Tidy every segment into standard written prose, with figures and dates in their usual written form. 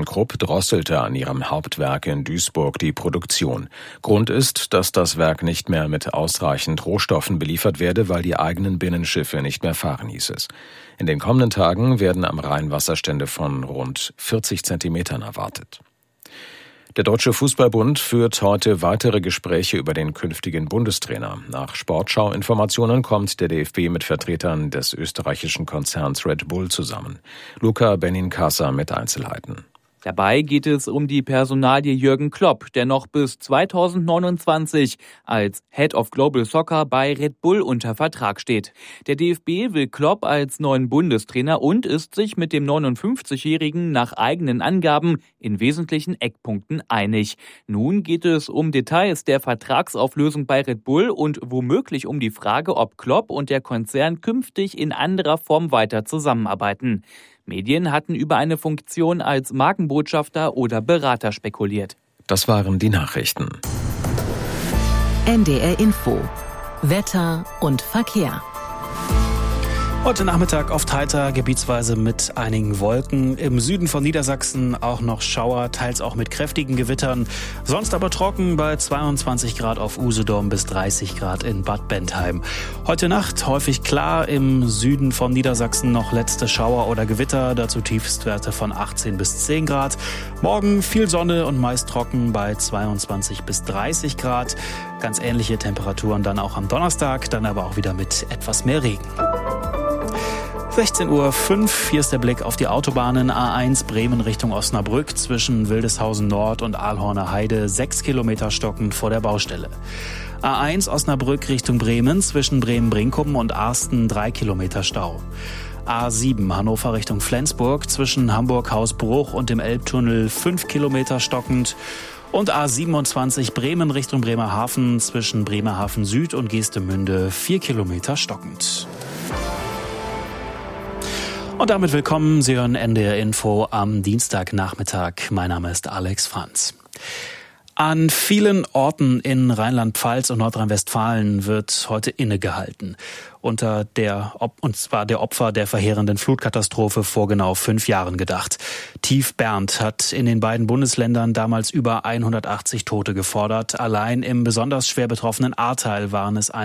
ThyssenKrupp drosselte an ihrem Hauptwerk in Duisburg die Produktion. Grund ist, dass das Werk nicht mehr mit ausreichend Rohstoffen beliefert werde, weil die eigenen Binnenschiffe nicht mehr fahren, hieß es. In den kommenden Tagen werden am Rhein Wasserstände von rund 40 Zentimetern erwartet. Der Deutsche Fußballbund führt heute weitere Gespräche über den künftigen Bundestrainer. Nach Sportschau-Informationen kommt der DFB mit Vertretern des österreichischen Konzerns Red Bull zusammen. Luca Benincasa mit Einzelheiten. Dabei geht es um die Personalie Jürgen Klopp, der noch bis 2029 als Head of Global Soccer bei Red Bull unter Vertrag steht. Der DFB will Klopp als neuen Bundestrainer und ist sich mit dem 59-Jährigen nach eigenen Angaben in wesentlichen Eckpunkten einig. Nun geht es um Details der Vertragsauflösung bei Red Bull und womöglich um die Frage, ob Klopp und der Konzern künftig in anderer Form weiter zusammenarbeiten. Medien hatten über eine Funktion als Markenbotschafter oder Berater spekuliert. Das waren die Nachrichten. NDR Info. Wetter und Verkehr. Heute Nachmittag oft heiter, gebietsweise mit einigen Wolken. Im Süden von Niedersachsen auch noch Schauer, teils auch mit kräftigen Gewittern. Sonst aber trocken bei 22 Grad auf Usedom bis 30 Grad in Bad Bentheim. Heute Nacht häufig klar, im Süden von Niedersachsen noch letzte Schauer oder Gewitter, dazu Tiefstwerte von 18 bis 10 Grad. Morgen viel Sonne und meist trocken bei 22 bis 30 Grad. Ganz ähnliche Temperaturen dann auch am Donnerstag, dann aber auch wieder mit etwas mehr Regen. 16:05 Uhr, hier ist der Blick auf die Autobahnen. A1 Bremen Richtung Osnabrück zwischen Wildeshausen Nord und Ahlhorner Heide 6 Kilometer stockend vor der Baustelle. A1 Osnabrück Richtung Bremen zwischen Bremen-Brinkum und Arsten 3 Kilometer Stau. A7 Hannover Richtung Flensburg zwischen Hamburg-Hausbruch und dem Elbtunnel 5 Kilometer stockend. Und A27 Bremen Richtung Bremerhaven zwischen Bremerhaven Süd und Geestemünde 4 Kilometer stockend. Und damit willkommen, Sie hören NDR Info am Dienstagnachmittag. Mein Name ist Alex Franz. An vielen Orten in Rheinland-Pfalz und Nordrhein-Westfalen wird heute innegehalten. Und zwar der Opfer der verheerenden Flutkatastrophe vor genau 5 Jahren gedacht. Tief Bernd hat in den beiden Bundesländern damals über 180 Tote gefordert. Allein im besonders schwer betroffenen Ahrtal waren es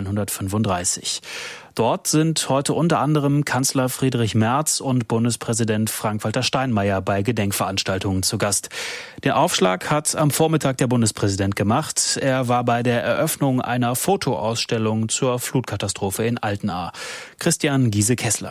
135. Dort sind heute unter anderem Kanzler Friedrich Merz und Bundespräsident Frank-Walter Steinmeier bei Gedenkveranstaltungen zu Gast. Den Aufschlag hat am Vormittag der Bundespräsident gemacht. Er war bei der Eröffnung einer Fotoausstellung zur Flutkatastrophe in Altenahr. Christian Giese-Kessler.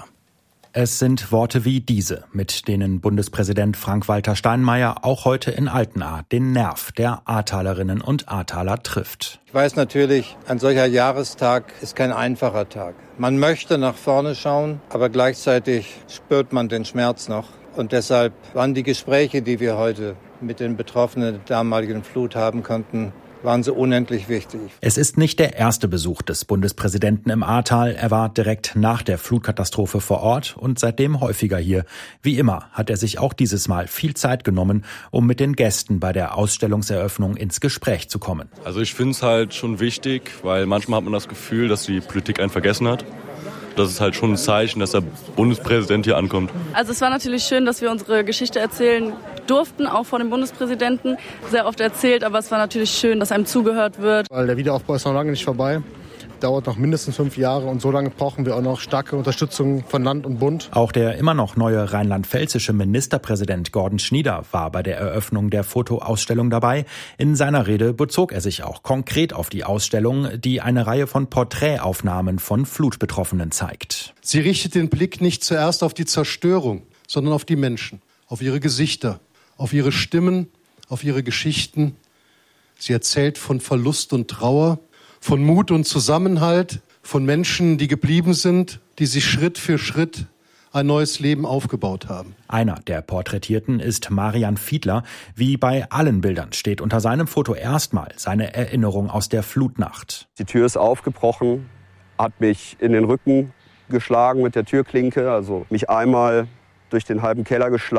Es sind Worte wie diese, mit denen Bundespräsident Frank-Walter Steinmeier auch heute in Altenahr den Nerv der Ahrtalerinnen und Ahrtaler trifft. Ich weiß natürlich, ein solcher Jahrestag ist kein einfacher Tag. Man möchte nach vorne schauen, aber gleichzeitig spürt man den Schmerz noch. Und deshalb waren die Gespräche, die wir heute mit den Betroffenen der damaligen Flut haben konnten, waren so unendlich wichtig. Es ist nicht der erste Besuch des Bundespräsidenten im Ahrtal. Er war direkt nach der Flutkatastrophe vor Ort und seitdem häufiger hier. Wie immer hat er sich auch dieses Mal viel Zeit genommen, um mit den Gästen bei der Ausstellungseröffnung ins Gespräch zu kommen. Also ich finde es halt schon wichtig, weil manchmal hat man das Gefühl, dass die Politik einen vergessen hat. Das ist halt schon ein Zeichen, dass der Bundespräsident hier ankommt. Also es war natürlich schön, dass wir unsere Geschichte erzählen durften, auch vor dem Bundespräsidenten. Sehr oft erzählt, aber es war natürlich schön, dass einem zugehört wird. Weil der Wiederaufbau ist noch lange nicht vorbei. Dauert noch mindestens 5 Jahre und so lange brauchen wir auch noch starke Unterstützung von Land und Bund. Auch der immer noch neue rheinland-pfälzische Ministerpräsident Gordon Schnieder war bei der Eröffnung der Fotoausstellung dabei. In seiner Rede bezog er sich auch konkret auf die Ausstellung, die eine Reihe von Porträtaufnahmen von Flutbetroffenen zeigt. Sie richtet den Blick nicht zuerst auf die Zerstörung, sondern auf die Menschen, auf ihre Gesichter, auf ihre Stimmen, auf ihre Geschichten. Sie erzählt von Verlust und Trauer, von Mut und Zusammenhalt, von Menschen, die geblieben sind, die sich Schritt für Schritt ein neues Leben aufgebaut haben. Einer der Porträtierten ist Marian Fiedler. Wie bei allen Bildern steht unter seinem Foto erstmal seine Erinnerung aus der Flutnacht. Die Tür ist aufgebrochen, hat mich in den Rücken geschlagen mit der Türklinke, also mich einmal durch den halben Keller geschleift.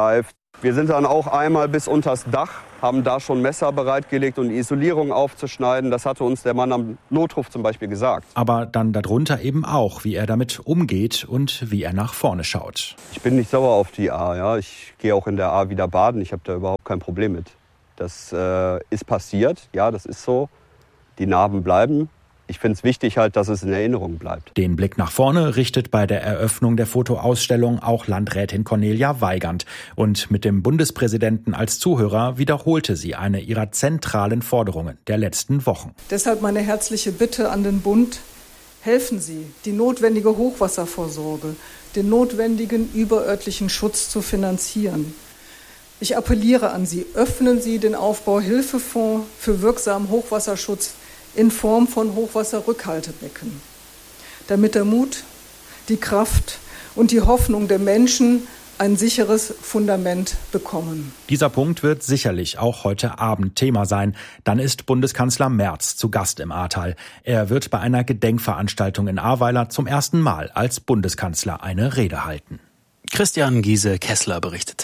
Wir sind dann auch einmal bis unters Dach, haben da schon Messer bereitgelegt und die Isolierung aufzuschneiden. Das hatte uns der Mann am Notruf zum Beispiel gesagt. Aber dann darunter eben auch, wie er damit umgeht und wie er nach vorne schaut. Ich bin nicht sauer auf die A. Ja. Ich gehe auch in der A wieder baden. Ich habe da überhaupt kein Problem mit. Das ist passiert. Ja, das ist so. Die Narben bleiben. Ich finde es wichtig halt, dass es in Erinnerung bleibt. Den Blick nach vorne richtet bei der Eröffnung der Fotoausstellung auch Landrätin Cornelia Weigand. Und mit dem Bundespräsidenten als Zuhörer wiederholte sie eine ihrer zentralen Forderungen der letzten Wochen. Deshalb meine herzliche Bitte an den Bund: Helfen Sie, die notwendige Hochwasservorsorge, den notwendigen überörtlichen Schutz zu finanzieren. Ich appelliere an Sie, öffnen Sie den Aufbauhilfefonds für wirksamen Hochwasserschutz in Form von Hochwasserrückhaltebecken, damit der Mut, die Kraft und die Hoffnung der Menschen ein sicheres Fundament bekommen. Dieser Punkt wird sicherlich auch heute Abend Thema sein. Dann ist Bundeskanzler Merz zu Gast im Ahrtal. Er wird bei einer Gedenkveranstaltung in Ahrweiler zum ersten Mal als Bundeskanzler eine Rede halten. Christian Giese-Kessler berichtete.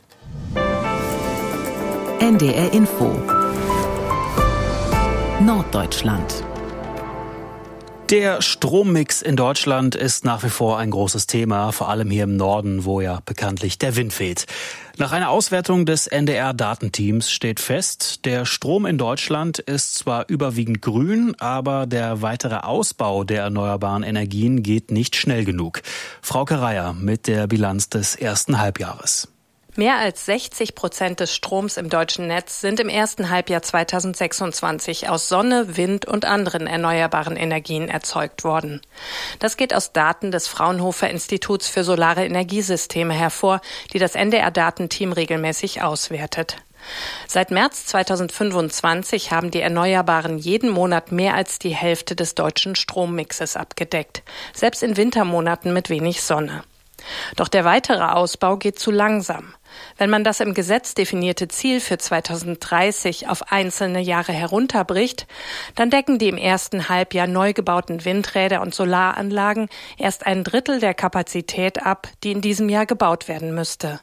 NDR Info Norddeutschland. Der Strommix in Deutschland ist nach wie vor ein großes Thema, vor allem hier im Norden, wo ja bekanntlich der Wind weht. Nach einer Auswertung des NDR-Datenteams steht fest, der Strom in Deutschland ist zwar überwiegend grün, aber der weitere Ausbau der erneuerbaren Energien geht nicht schnell genug. Frauke Reier mit der Bilanz des ersten Halbjahres. Mehr als 60% des Stroms im deutschen Netz sind im ersten Halbjahr 2026 aus Sonne, Wind und anderen erneuerbaren Energien erzeugt worden. Das geht aus Daten des Fraunhofer Instituts für Solare Energiesysteme hervor, die das NDR-Datenteam regelmäßig auswertet. Seit März 2025 haben die Erneuerbaren jeden Monat mehr als die Hälfte des deutschen Strommixes abgedeckt, selbst in Wintermonaten mit wenig Sonne. Doch der weitere Ausbau geht zu langsam. Wenn man das im Gesetz definierte Ziel für 2030 auf einzelne Jahre herunterbricht, dann decken die im ersten Halbjahr neu gebauten Windräder und Solaranlagen erst ein Drittel der Kapazität ab, die in diesem Jahr gebaut werden müsste.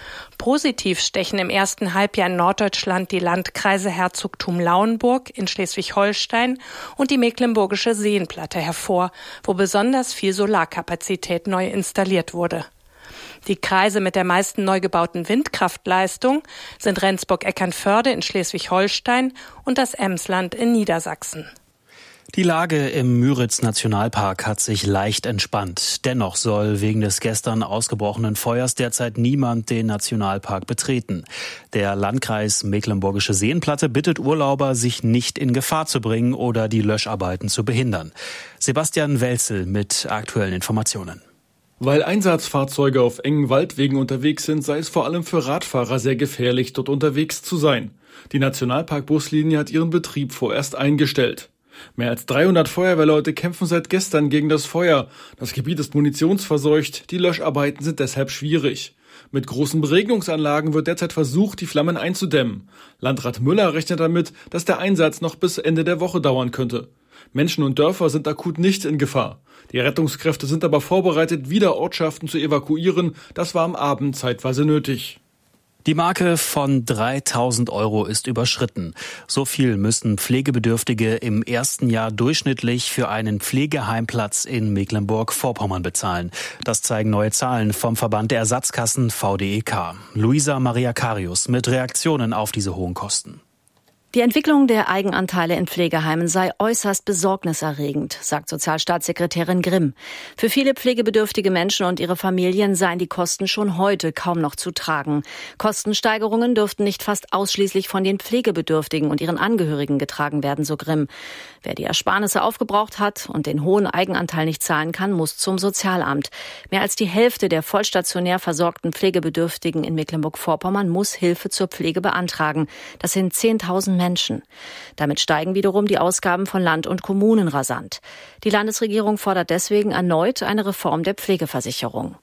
Positiv stechen im ersten Halbjahr in Norddeutschland die Landkreise Herzogtum Lauenburg in Schleswig-Holstein und die Mecklenburgische Seenplatte hervor, wo besonders viel Solarkapazität neu installiert wurde. Die Kreise mit der meisten neu gebauten Windkraftleistung sind Rendsburg-Eckernförde in Schleswig-Holstein und das Emsland in Niedersachsen. Die Lage im Müritz-Nationalpark hat sich leicht entspannt. Dennoch soll wegen des gestern ausgebrochenen Feuers derzeit niemand den Nationalpark betreten. Der Landkreis Mecklenburgische Seenplatte bittet Urlauber, sich nicht in Gefahr zu bringen oder die Löscharbeiten zu behindern. Sebastian Welzel mit aktuellen Informationen. Weil Einsatzfahrzeuge auf engen Waldwegen unterwegs sind, sei es vor allem für Radfahrer sehr gefährlich, dort unterwegs zu sein. Die Nationalpark-Buslinie hat ihren Betrieb vorerst eingestellt. Mehr als 300 Feuerwehrleute kämpfen seit gestern gegen das Feuer. Das Gebiet ist munitionsverseucht, die Löscharbeiten sind deshalb schwierig. Mit großen Beregnungsanlagen wird derzeit versucht, die Flammen einzudämmen. Landrat Müller rechnet damit, dass der Einsatz noch bis Ende der Woche dauern könnte. Menschen und Dörfer sind akut nicht in Gefahr. Die Rettungskräfte sind aber vorbereitet, wieder Ortschaften zu evakuieren. Das war am Abend zeitweise nötig. Die Marke von 3.000 € ist überschritten. So viel müssen Pflegebedürftige im ersten Jahr durchschnittlich für einen Pflegeheimplatz in Mecklenburg-Vorpommern bezahlen. Das zeigen neue Zahlen vom Verband der Ersatzkassen VDEK. Luisa Maria Karius mit Reaktionen auf diese hohen Kosten. Die Entwicklung der Eigenanteile in Pflegeheimen sei äußerst besorgniserregend, sagt Sozialstaatssekretärin Grimm. Für viele pflegebedürftige Menschen und ihre Familien seien die Kosten schon heute kaum noch zu tragen. Kostensteigerungen dürften nicht fast ausschließlich von den Pflegebedürftigen und ihren Angehörigen getragen werden, so Grimm. Wer die Ersparnisse aufgebraucht hat und den hohen Eigenanteil nicht zahlen kann, muss zum Sozialamt. Mehr als die Hälfte der vollstationär versorgten Pflegebedürftigen in Mecklenburg-Vorpommern muss Hilfe zur Pflege beantragen. Das sind 10.000 Menschen. Damit steigen wiederum die Ausgaben von Land und Kommunen rasant. Die Landesregierung fordert deswegen erneut eine Reform der Pflegeversicherung.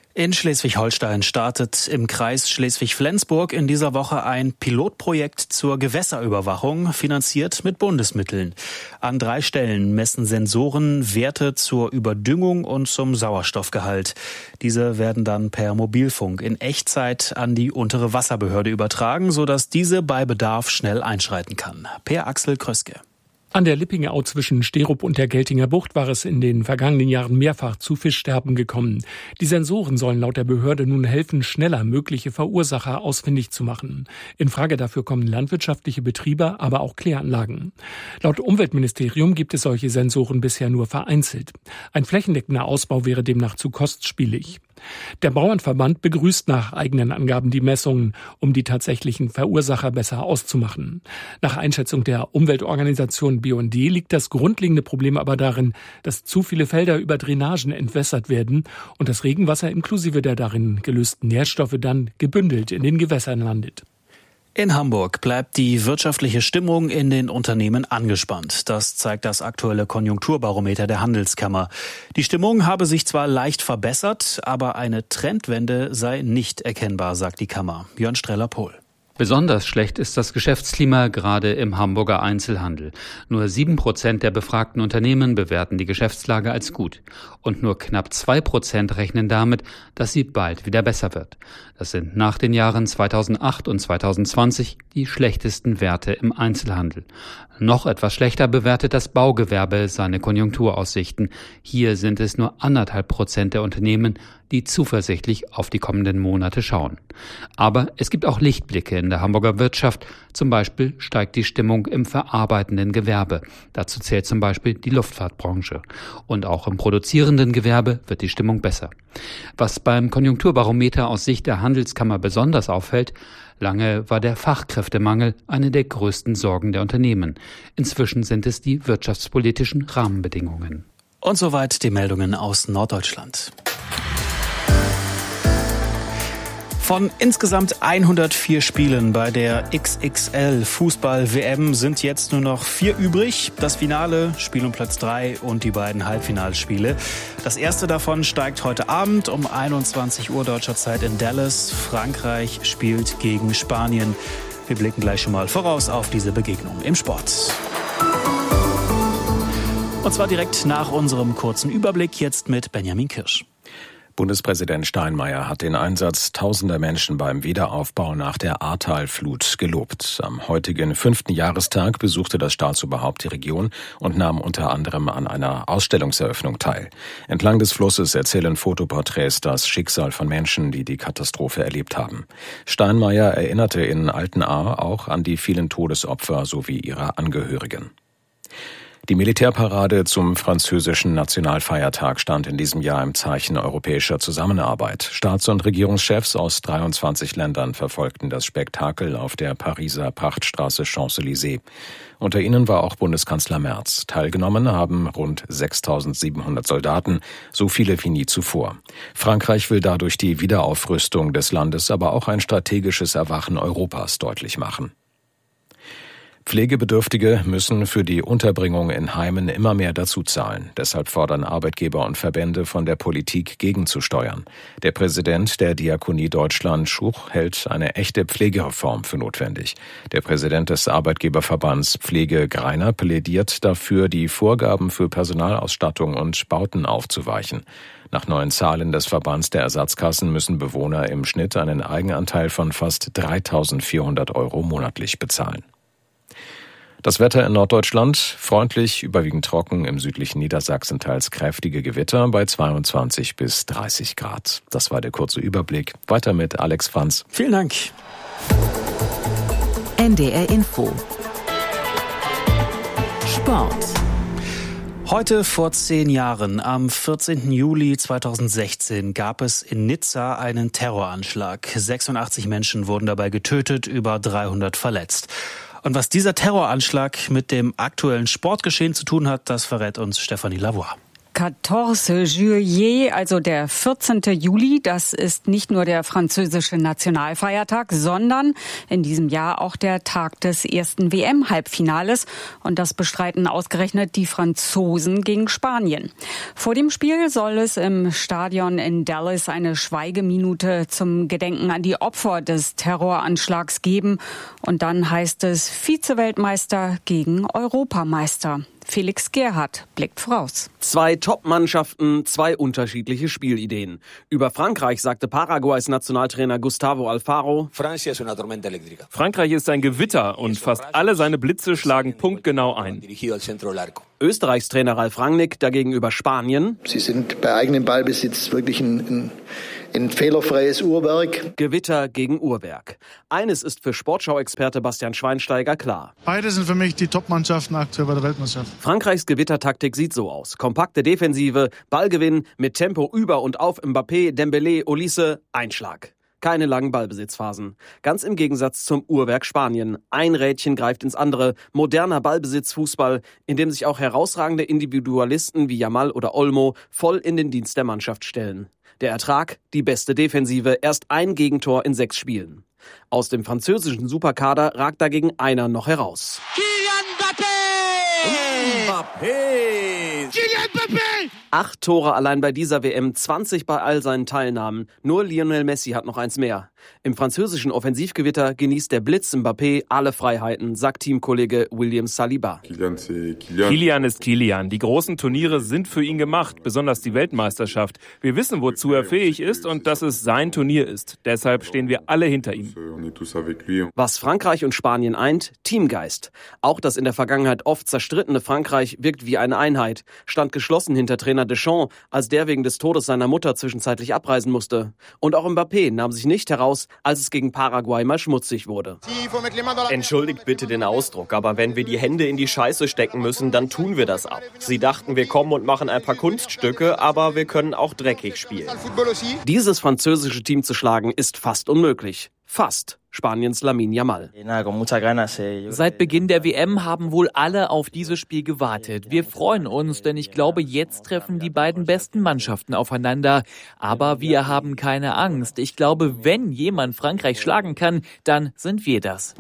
In Schleswig-Holstein startet im Kreis Schleswig-Flensburg in dieser Woche ein Pilotprojekt zur Gewässerüberwachung, finanziert mit Bundesmitteln. An 3 Stellen messen Sensoren Werte zur Überdüngung und zum Sauerstoffgehalt. Diese werden dann per Mobilfunk in Echtzeit an die untere Wasserbehörde übertragen, sodass diese bei Bedarf schnell einschreiten kann. Per Axel Kröske. An der Lippingeau zwischen Sterup und der Geltinger Bucht war es in den vergangenen Jahren mehrfach zu Fischsterben gekommen. Die Sensoren sollen laut der Behörde nun helfen, schneller mögliche Verursacher ausfindig zu machen. In Frage dafür kommen landwirtschaftliche Betriebe, aber auch Kläranlagen. Laut Umweltministerium gibt es solche Sensoren bisher nur vereinzelt. Ein flächendeckender Ausbau wäre demnach zu kostspielig. Der Bauernverband begrüßt nach eigenen Angaben die Messungen, um die tatsächlichen Verursacher besser auszumachen. Nach Einschätzung der Umweltorganisation BUND liegt das grundlegende Problem aber darin, dass zu viele Felder über Drainagen entwässert werden und das Regenwasser inklusive der darin gelösten Nährstoffe dann gebündelt in den Gewässern landet. In Hamburg bleibt die wirtschaftliche Stimmung in den Unternehmen angespannt. Das zeigt das aktuelle Konjunkturbarometer der Handelskammer. Die Stimmung habe sich zwar leicht verbessert, aber eine Trendwende sei nicht erkennbar, sagt die Kammer. Björn Streller-Pohl. Besonders schlecht ist das Geschäftsklima gerade im Hamburger Einzelhandel. Nur 7% der befragten Unternehmen bewerten die Geschäftslage als gut. Und nur knapp 2% rechnen damit, dass sie bald wieder besser wird. Das sind nach den Jahren 2008 und 2020 die schlechtesten Werte im Einzelhandel. Noch etwas schlechter bewertet das Baugewerbe seine Konjunkturaussichten. Hier sind es nur 1,5% der Unternehmen, die zuversichtlich auf die kommenden Monate schauen. Aber es gibt auch Lichtblicke in der Hamburger Wirtschaft. Zum Beispiel steigt die Stimmung im verarbeitenden Gewerbe. Dazu zählt zum Beispiel die Luftfahrtbranche. Und auch im produzierenden Gewerbe wird die Stimmung besser. Was beim Konjunkturbarometer aus Sicht der Handelskammer besonders auffällt: lange war der Fachkräftemangel eine der größten Sorgen der Unternehmen. Inzwischen sind es die wirtschaftspolitischen Rahmenbedingungen. Und soweit die Meldungen aus Norddeutschland. Von insgesamt 104 Spielen bei der XXL Fußball-WM sind jetzt nur noch 4 übrig. Das Finale, Spiel um Platz 3 und die beiden Halbfinalspiele. Das erste davon steigt heute Abend um 21 Uhr deutscher Zeit in Dallas. Frankreich spielt gegen Spanien. Wir blicken gleich schon mal voraus auf diese Begegnung im Sport. Und zwar direkt nach unserem kurzen Überblick jetzt mit Benjamin Kirsch. Bundespräsident Steinmeier hat den Einsatz tausender Menschen beim Wiederaufbau nach der Ahrtal-Flut gelobt. Am heutigen 5. Jahrestag besuchte das Staatsoberhaupt die Region und nahm unter anderem an einer Ausstellungseröffnung teil. Entlang des Flusses erzählen Fotoporträts das Schicksal von Menschen, die die Katastrophe erlebt haben. Steinmeier erinnerte in Altenahr auch an die vielen Todesopfer sowie ihre Angehörigen. Die Militärparade zum französischen Nationalfeiertag stand in diesem Jahr im Zeichen europäischer Zusammenarbeit. Staats- und Regierungschefs aus 23 Ländern verfolgten das Spektakel auf der Pariser Prachtstraße Champs-Élysées. Unter ihnen war auch Bundeskanzler Merz. Teilgenommen haben rund 6.700 Soldaten, so viele wie nie zuvor. Frankreich will dadurch die Wiederaufrüstung des Landes, aber auch ein strategisches Erwachen Europas deutlich machen. Pflegebedürftige müssen für die Unterbringung in Heimen immer mehr dazuzahlen. Deshalb fordern Arbeitgeber und Verbände von der Politik gegenzusteuern. Der Präsident der Diakonie Deutschland, Schuch, hält eine echte Pflegereform für notwendig. Der Präsident des Arbeitgeberverbands Pflege Greiner plädiert dafür, die Vorgaben für Personalausstattung und Bauten aufzuweichen. Nach neuen Zahlen des Verbands der Ersatzkassen müssen Bewohner im Schnitt einen Eigenanteil von fast 3.400 € monatlich bezahlen. Das Wetter in Norddeutschland: freundlich, überwiegend trocken, im südlichen Niedersachsen teils kräftige Gewitter bei 22 bis 30 Grad. Das war der kurze Überblick. Weiter mit Alex Franz. Vielen Dank. NDR Info. Sport. Heute vor 10 Jahren, am 14. Juli 2016, gab es in Nizza einen Terroranschlag. 86 Menschen wurden dabei getötet, über 300 verletzt. Und was dieser Terroranschlag mit dem aktuellen Sportgeschehen zu tun hat, das verrät uns Stefanie Lavoie. 14 Juillet, also der 14. Juli. Das ist nicht nur der französische Nationalfeiertag, sondern in diesem Jahr auch der Tag des ersten WM-Halbfinales. Und das bestreiten ausgerechnet die Franzosen gegen Spanien. Vor dem Spiel soll es im Stadion in Dallas eine Schweigeminute zum Gedenken an die Opfer des Terroranschlags geben. Und dann heißt es Vize-Weltmeister gegen Europameister. Felix Gerhardt blickt voraus. 2 Top-Mannschaften, 2 unterschiedliche Spielideen. Über Frankreich sagte Paraguays Nationaltrainer Gustavo Alfaro: Frankreich ist ein Gewitter und fast alle seine Blitze schlagen punktgenau ein. Österreichs Trainer Ralf Rangnick dagegen über Spanien: Sie sind bei eigenem Ballbesitz wirklich ein fehlerfreies Uhrwerk. Gewitter gegen Uhrwerk. Eines ist für Sportschau-Experte Bastian Schweinsteiger klar. Beide sind für mich die Top-Mannschaften aktuell bei der Weltmeisterschaft. Frankreichs Gewittertaktik sieht so aus. Kompakte Defensive, Ballgewinn, mit Tempo über und auf Mbappé, Dembélé, Olise, Einschlag. Keine langen Ballbesitzphasen. Ganz im Gegensatz zum Uhrwerk Spanien. Ein Rädchen greift ins andere. Moderner Ballbesitzfußball, in dem sich auch herausragende Individualisten wie Yamal oder Olmo voll in den Dienst der Mannschaft stellen. Der Ertrag, die beste Defensive, erst ein Gegentor in 6 Spielen. Aus dem französischen Superkader ragt dagegen einer noch heraus. Kylian Mbappé! 8 Tore allein bei dieser WM, 20 bei all seinen Teilnahmen. Nur Lionel Messi hat noch eins mehr. Im französischen Offensivgewitter genießt der Blitz Mbappé alle Freiheiten, sagt Teamkollege William Saliba. Kylian ist Kylian. Die großen Turniere sind für ihn gemacht, besonders die Weltmeisterschaft. Wir wissen, wozu er fähig ist und dass es sein Turnier ist. Deshalb stehen wir alle hinter ihm. Was Frankreich und Spanien eint, Teamgeist. Auch das in der Vergangenheit oft zerstrittene Frankreich wirkt wie eine Einheit, stand geschlossen hinter Trainer Deschamps, als der wegen des Todes seiner Mutter zwischenzeitlich abreisen musste. Und auch Mbappé nahm sich nicht heraus, als es gegen Paraguay mal schmutzig wurde. Entschuldigt bitte den Ausdruck, aber wenn wir die Hände in die Scheiße stecken müssen, dann tun wir das ab. Sie dachten, wir kommen und machen ein paar Kunststücke, aber wir können auch dreckig spielen. Dieses französische Team zu schlagen, ist fast unmöglich. Fast. Spaniens Lamine Yamal. Seit Beginn der WM haben wohl alle auf dieses Spiel gewartet. Wir freuen uns, denn ich glaube, jetzt treffen die beiden besten Mannschaften aufeinander. Aber wir haben keine Angst. Ich glaube, wenn jemand Frankreich schlagen kann, dann sind wir das.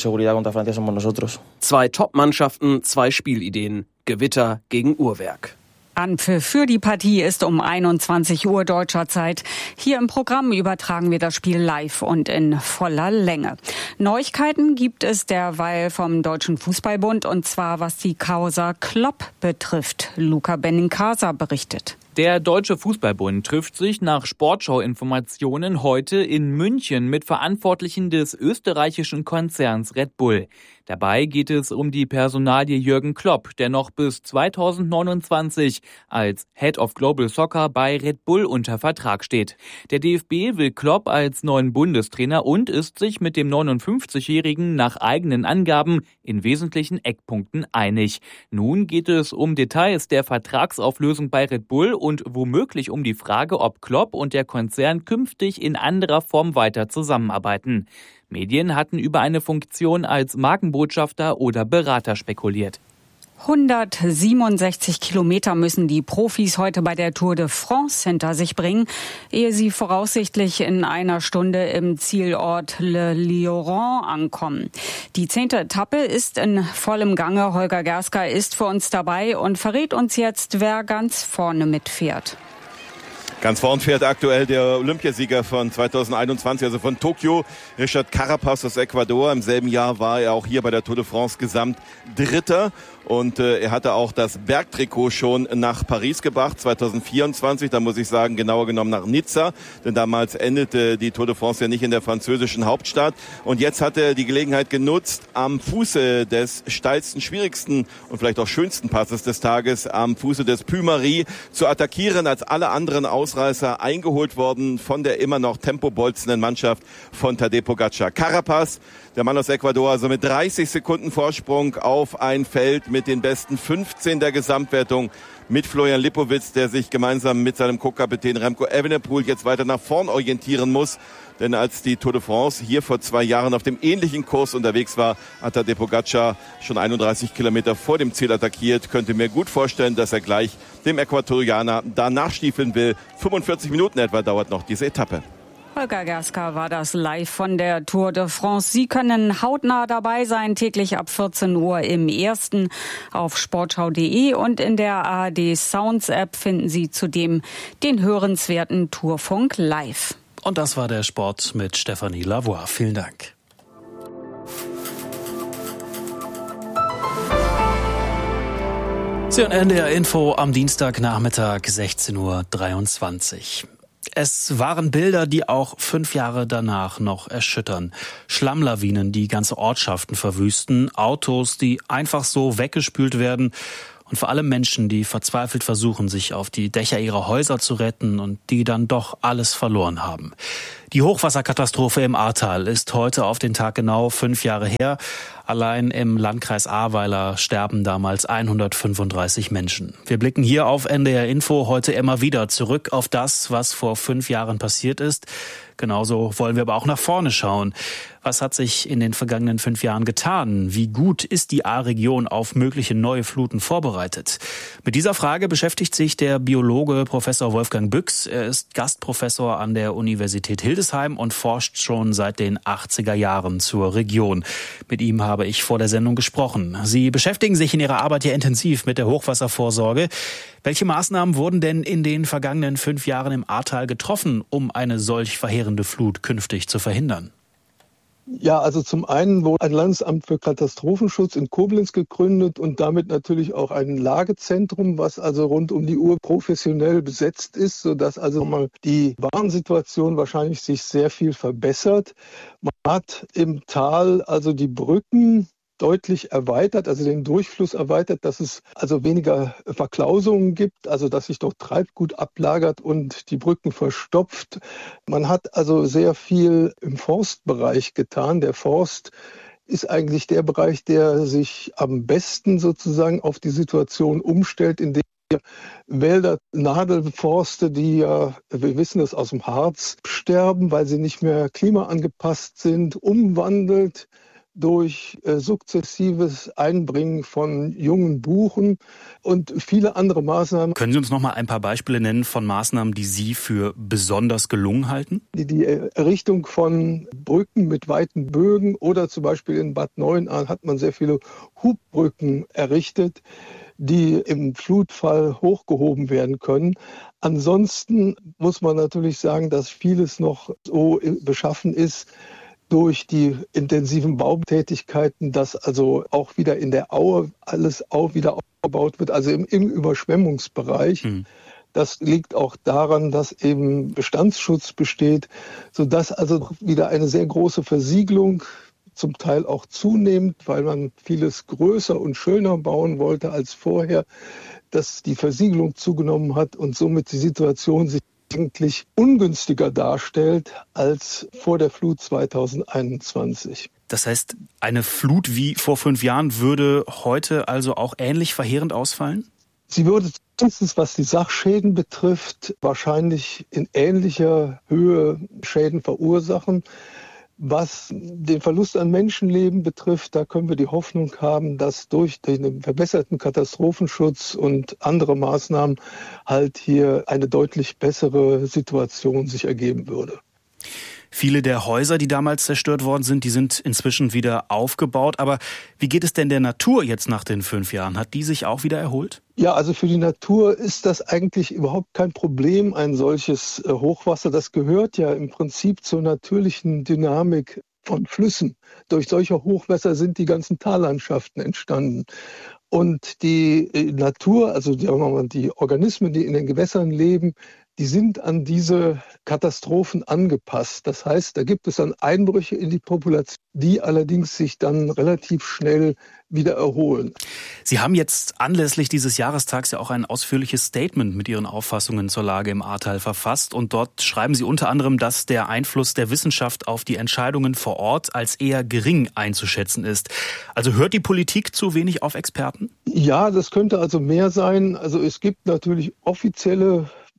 2 Top-Mannschaften, 2 Spielideen. Gewitter gegen Uhrwerk. Anpfiff für die Partie ist um 21 Uhr deutscher Zeit. Hier im Programm übertragen wir das Spiel live und in voller Länge. Neuigkeiten gibt es derweil vom Deutschen Fußballbund, und zwar was die Causa Klopp betrifft. Luca Benincasa berichtet. Der Deutsche Fußballbund trifft sich nach Sportschau-Informationen heute in München mit Verantwortlichen des österreichischen Konzerns Red Bull. Dabei geht es um die Personalie Jürgen Klopp, der noch bis 2029 als Head of Global Soccer bei Red Bull unter Vertrag steht. Der DFB will Klopp als neuen Bundestrainer und ist sich mit dem 59-Jährigen nach eigenen Angaben in wesentlichen Eckpunkten einig. Nun geht es um Details der Vertragsauflösung bei Red Bull und womöglich um die Frage, ob Klopp und der Konzern künftig in anderer Form weiter zusammenarbeiten. Medien hatten über eine Funktion als Markenbotschafter oder Berater spekuliert. 167 Kilometer müssen die Profis heute bei der Tour de France hinter sich bringen, ehe sie voraussichtlich in einer Stunde im Zielort Le Lioran ankommen. Die 10. Etappe ist in vollem Gange. Holger Gersker ist für uns dabei und verrät uns jetzt, wer ganz vorne mitfährt. Ganz vorn fährt aktuell der Olympiasieger von 2021, also von Tokio, Richard Carapaz aus Ecuador. Im selben Jahr war er auch hier bei der Tour de France gesamt Dritter. Und er hatte auch das Bergtrikot schon nach Paris gebracht, 2024. Da muss ich sagen, genauer genommen nach Nizza. Denn damals endete die Tour de France ja nicht in der französischen Hauptstadt. Und jetzt hat er die Gelegenheit genutzt, am Fuße des steilsten, schwierigsten und vielleicht auch schönsten Passes des Tages, am Fuße des Puy-Marie, zu attackieren, als alle anderen Ausreißer eingeholt worden von der immer noch tempobolzenden Mannschaft von Tadej Pogačar. Carapaz, der Mann aus Ecuador, also mit 30 Sekunden Vorsprung auf ein Feld mit den besten 15 der Gesamtwertung, mit Florian Lipowitz, der sich gemeinsam mit seinem Co-Kapitän Remco Evenepoel jetzt weiter nach vorn orientieren muss. denn als die Tour de France hier vor 2 Jahren auf dem ähnlichen Kurs unterwegs war, hat Tadej Pogačar schon 31 Kilometer vor dem Ziel attackiert. Könnte mir gut vorstellen, dass er gleich dem Äquatorianer da nachstiefeln will. 45 Minuten etwa dauert noch diese Etappe. Holger Gerska war das live von der Tour de France. Sie können hautnah dabei sein, täglich ab 14 Uhr im Ersten auf sportschau.de und in der ARD Sounds App finden Sie zudem den hörenswerten Tourfunk live. Und das war der Sport mit Stefanie Lavoie. Vielen Dank. Sie und NDR Info am Dienstagnachmittag 16:23 Uhr. Es waren Bilder, die auch 5 Jahre danach noch erschüttern. Schlammlawinen, die ganze Ortschaften verwüsten, Autos, die einfach so weggespült werden und vor allem Menschen, die verzweifelt versuchen, sich auf die Dächer ihrer Häuser zu retten und die dann doch alles verloren haben. Die Hochwasserkatastrophe im Ahrtal ist heute auf den Tag genau 5 Jahre her. Allein im Landkreis Ahrweiler sterben damals 135 Menschen. Wir blicken hier auf NDR Info heute immer wieder zurück auf das, was vor 5 Jahren passiert ist. Genauso wollen wir aber auch nach vorne schauen. Was hat sich in den vergangenen 5 Jahren getan? Wie gut ist die Ahrregion auf mögliche neue Fluten vorbereitet? Mit dieser Frage beschäftigt sich der Biologe Professor Wolfgang Büchs. Er ist Gastprofessor an der Universität Hildesheim und forscht schon seit den 80er Jahren zur Region. Mit ihm habe ich vor der Sendung gesprochen. Sie beschäftigen sich in Ihrer Arbeit ja intensiv mit der Hochwasservorsorge. Welche Maßnahmen wurden denn in den vergangenen 5 Jahren im Ahrtal getroffen, um eine solch verheerende Flut künftig zu verhindern? Ja, also zum einen wurde ein Landesamt für Katastrophenschutz in Koblenz gegründet und damit natürlich auch ein Lagezentrum, was also rund um die Uhr professionell besetzt ist, sodass also mal die Warnsituation wahrscheinlich sich sehr viel verbessert. Man hat im Tal also die Brücken deutlich erweitert, also den Durchfluss erweitert, dass es also weniger Verklausungen gibt, also dass sich dort Treibgut ablagert und die Brücken verstopft. Man hat also sehr viel im Forstbereich getan. Der Forst ist eigentlich der Bereich, der sich am besten sozusagen auf die Situation umstellt, indem Wälder, Nadelforste, die ja, wir wissen es aus dem Harz, sterben, weil sie nicht mehr klimaangepasst sind, umwandelt durch sukzessives Einbringen von jungen Buchen und viele andere Maßnahmen. Können Sie uns noch mal ein paar Beispiele nennen von Maßnahmen, die Sie für besonders gelungen halten? Die Errichtung von Brücken mit weiten Bögen oder zum Beispiel in Bad Neuenahr hat man sehr viele Hubbrücken errichtet, die im Flutfall hochgehoben werden können. Ansonsten muss man natürlich sagen, dass vieles noch so beschaffen ist, durch die intensiven Bautätigkeiten, dass also auch wieder in der Aue alles auch wieder aufgebaut wird, also im Überschwemmungsbereich. Das liegt auch daran, dass eben Bestandsschutz besteht, sodass also wieder eine sehr große Versiegelung zum Teil auch zunimmt, weil man vieles größer und schöner bauen wollte als vorher, dass die Versiegelung zugenommen hat und somit die Situation sich eigentlich ungünstiger darstellt als vor der Flut 2021. Das heißt, eine Flut wie vor 5 Jahren würde heute also auch ähnlich verheerend ausfallen? Sie würde zumindest, was die Sachschäden betrifft, wahrscheinlich in ähnlicher Höhe Schäden verursachen. Was den Verlust an Menschenleben betrifft, da können wir die Hoffnung haben, dass durch den verbesserten Katastrophenschutz und andere Maßnahmen halt hier eine deutlich bessere Situation sich ergeben würde. Viele der Häuser, die damals zerstört worden sind, die sind inzwischen wieder aufgebaut. Aber wie geht es denn der Natur jetzt nach den 5 Jahren? Hat die sich auch wieder erholt? Ja, also für die Natur ist das eigentlich überhaupt kein Problem, ein solches Hochwasser. Das gehört ja im Prinzip zur natürlichen Dynamik von Flüssen. Durch solche Hochwässer sind die ganzen Tallandschaften entstanden. Und die Natur, also die Organismen, die in den Gewässern leben, die sind an diese Katastrophen angepasst. Das heißt, da gibt es dann Einbrüche in die Population, die allerdings sich dann relativ schnell wieder erholen. Sie haben jetzt anlässlich dieses Jahrestags ja auch ein ausführliches Statement mit Ihren Auffassungen zur Lage im Ahrtal verfasst. Und dort schreiben Sie unter anderem, dass der Einfluss der Wissenschaft auf die Entscheidungen vor Ort als eher gering einzuschätzen ist. Also hört die Politik zu wenig auf Experten? Ja, das könnte also mehr sein. Also es gibt natürlich offizielle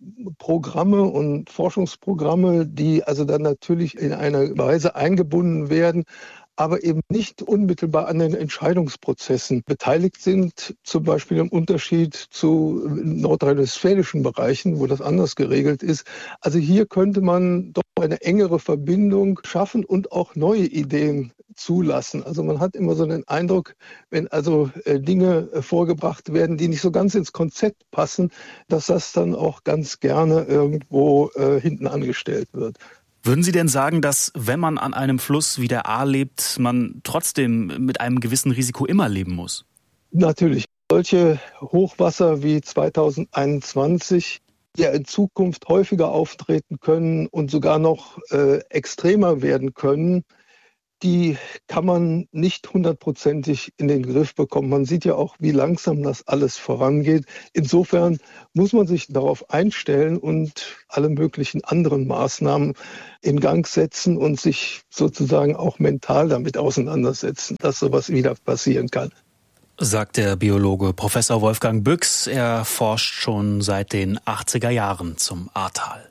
Programme und Forschungsprogramme, die also dann natürlich in einer Weise eingebunden werden, aber eben nicht unmittelbar an den Entscheidungsprozessen beteiligt sind, zum Beispiel im Unterschied zu nordrhein-westfälischen Bereichen, wo das anders geregelt ist. Also hier könnte man doch eine engere Verbindung schaffen und auch neue Ideen zulassen. Also man hat immer so den Eindruck, wenn also Dinge vorgebracht werden, die nicht so ganz ins Konzept passen, dass das dann auch ganz gerne irgendwo hinten angestellt wird. Würden Sie denn sagen, dass, wenn man an einem Fluss wie der Ahr lebt, man trotzdem mit einem gewissen Risiko immer leben muss? Natürlich. Solche Hochwasser wie 2021, die ja in Zukunft häufiger auftreten können und sogar noch extremer werden können, die kann man nicht 100%ig in den Griff bekommen. Man sieht ja auch, wie langsam das alles vorangeht. Insofern muss man sich darauf einstellen und alle möglichen anderen Maßnahmen in Gang setzen und sich sozusagen auch mental damit auseinandersetzen, dass sowas wieder passieren kann. Sagt der Biologe Professor Wolfgang Büchs. Er forscht schon seit den 80er Jahren zum Ahrtal.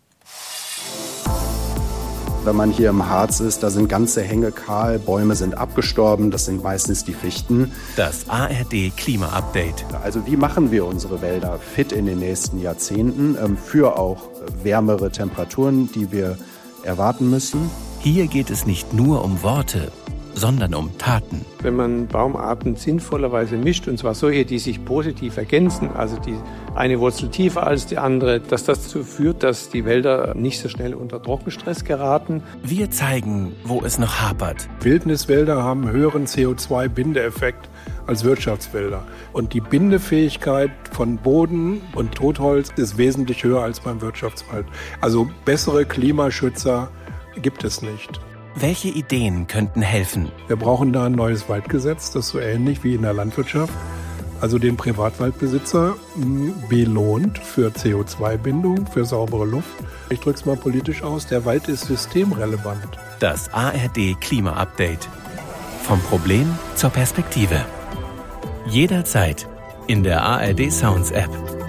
Wenn man hier im Harz ist, da sind ganze Hänge kahl, Bäume sind abgestorben, das sind meistens die Fichten. Das ARD Klima-Update. Also wie machen wir unsere Wälder fit in den nächsten Jahrzehnten für auch wärmere Temperaturen, die wir erwarten müssen? Hier geht es nicht nur um Worte, sondern um Taten. Wenn man Baumarten sinnvollerweise mischt, und zwar solche, die sich positiv ergänzen, also die eine Wurzel tiefer als die andere, dass das dazu führt, dass die Wälder nicht so schnell unter Trockenstress geraten. Wir zeigen, wo es noch hapert. Wildniswälder haben einen höheren CO2-Bindeeffekt als Wirtschaftswälder. Und die Bindefähigkeit von Boden und Totholz ist wesentlich höher als beim Wirtschaftswald. Also bessere Klimaschützer gibt es nicht. Welche Ideen könnten helfen? Wir brauchen da ein neues Waldgesetz, das so ähnlich wie in der Landwirtschaft, also den Privatwaldbesitzer belohnt für CO2-Bindung, für saubere Luft. Ich drücke es mal politisch aus, der Wald ist systemrelevant. Das ARD Klima-Update. Vom Problem zur Perspektive. Jederzeit in der ARD Sounds App.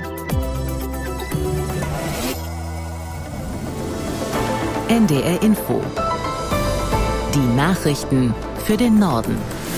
NDR Info. Die Nachrichten für den Norden.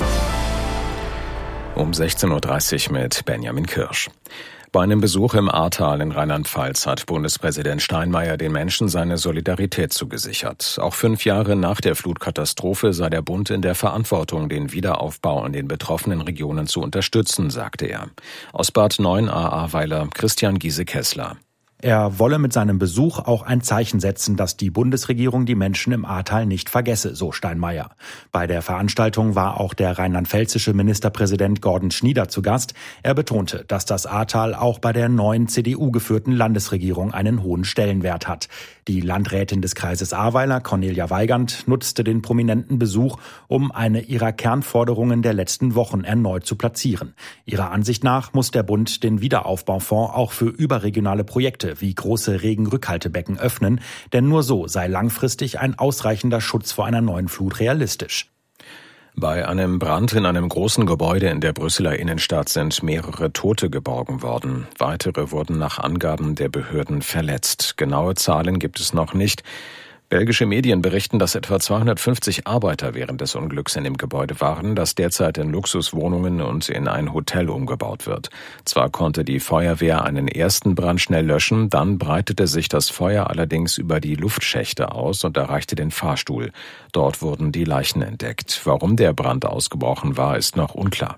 Um 16.30 Uhr mit Benjamin Kirsch. Bei einem Besuch im Ahrtal in Rheinland-Pfalz hat Bundespräsident Steinmeier den Menschen seine Solidarität zugesichert. Auch 5 Jahre nach der Flutkatastrophe sei der Bund in der Verantwortung, den Wiederaufbau in den betroffenen Regionen zu unterstützen, sagte er. Aus Bad 9 Ahrweiler Christian Giese-Kessler. Er wolle mit seinem Besuch auch ein Zeichen setzen, dass die Bundesregierung die Menschen im Ahrtal nicht vergesse, so Steinmeier. Bei der Veranstaltung war auch der rheinland-pfälzische Ministerpräsident Gordon Schnieder zu Gast. Er betonte, dass das Ahrtal auch bei der neuen CDU-geführten Landesregierung einen hohen Stellenwert hat. Die Landrätin des Kreises Ahrweiler, Cornelia Weigand, nutzte den prominenten Besuch, um eine ihrer Kernforderungen der letzten Wochen erneut zu platzieren. Ihrer Ansicht nach muss der Bund den Wiederaufbaufonds auch für überregionale Projekte wie große Regenrückhaltebecken öffnen, denn nur so sei langfristig ein ausreichender Schutz vor einer neuen Flut realistisch. Bei einem Brand in einem großen Gebäude in der Brüsseler Innenstadt sind mehrere Tote geborgen worden. Weitere wurden nach Angaben der Behörden verletzt. Genaue Zahlen gibt es noch nicht. Belgische Medien berichten, dass etwa 250 Arbeiter während des Unglücks in dem Gebäude waren, das derzeit in Luxuswohnungen und in ein Hotel umgebaut wird. Zwar konnte die Feuerwehr einen ersten Brand schnell löschen, dann breitete sich das Feuer allerdings über die Luftschächte aus und erreichte den Fahrstuhl. Dort wurden die Leichen entdeckt. Warum der Brand ausgebrochen war, ist noch unklar.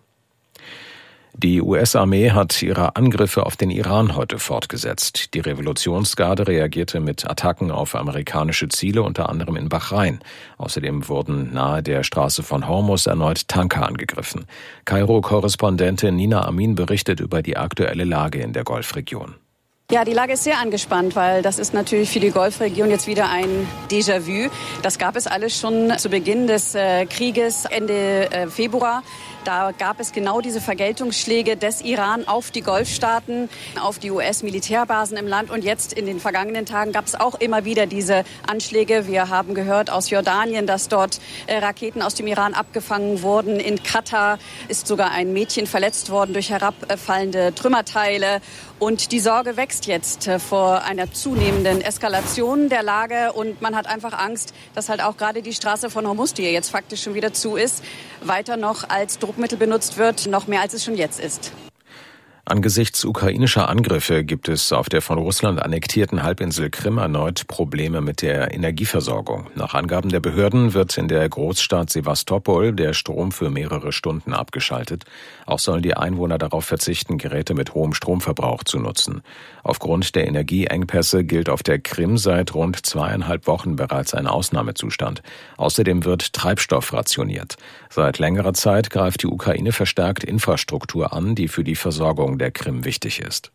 Die US-Armee hat ihre Angriffe auf den Iran heute fortgesetzt. Die Revolutionsgarde reagierte mit Attacken auf amerikanische Ziele, unter anderem in Bahrain. Außerdem wurden nahe der Straße von Hormuz erneut Tanker angegriffen. Kairo-Korrespondentin Nina Amin berichtet über die aktuelle Lage in der Golfregion. Ja, die Lage ist sehr angespannt, weil das ist natürlich für die Golfregion jetzt wieder ein Déjà-vu. Das gab es alles schon zu Beginn des Krieges Ende Februar. Da gab es genau diese Vergeltungsschläge des Iran auf die Golfstaaten, auf die US-Militärbasen im Land. Und jetzt in den vergangenen Tagen gab es auch immer wieder diese Anschläge. Wir haben gehört aus Jordanien, dass dort Raketen aus dem Iran abgefangen wurden. In Katar ist sogar ein Mädchen verletzt worden durch herabfallende Trümmerteile. Und die Sorge wächst jetzt vor einer zunehmenden Eskalation der Lage. Und man hat einfach Angst, dass halt auch gerade die Straße von Hormuz, die ja jetzt faktisch schon wieder zu ist, weiter noch als Druckmittel benutzt wird, noch mehr als es schon jetzt ist. Angesichts ukrainischer Angriffe gibt es auf der von Russland annektierten Halbinsel Krim erneut Probleme mit der Energieversorgung. Nach Angaben der Behörden wird in der Großstadt Sewastopol der Strom für mehrere Stunden abgeschaltet. Auch sollen die Einwohner darauf verzichten, Geräte mit hohem Stromverbrauch zu nutzen. Aufgrund der Energieengpässe gilt auf der Krim seit rund 2,5 Wochen bereits ein Ausnahmezustand. Außerdem wird Treibstoff rationiert. Seit längerer Zeit greift die Ukraine verstärkt Infrastruktur an, die für die Versorgung der Krim wichtig ist.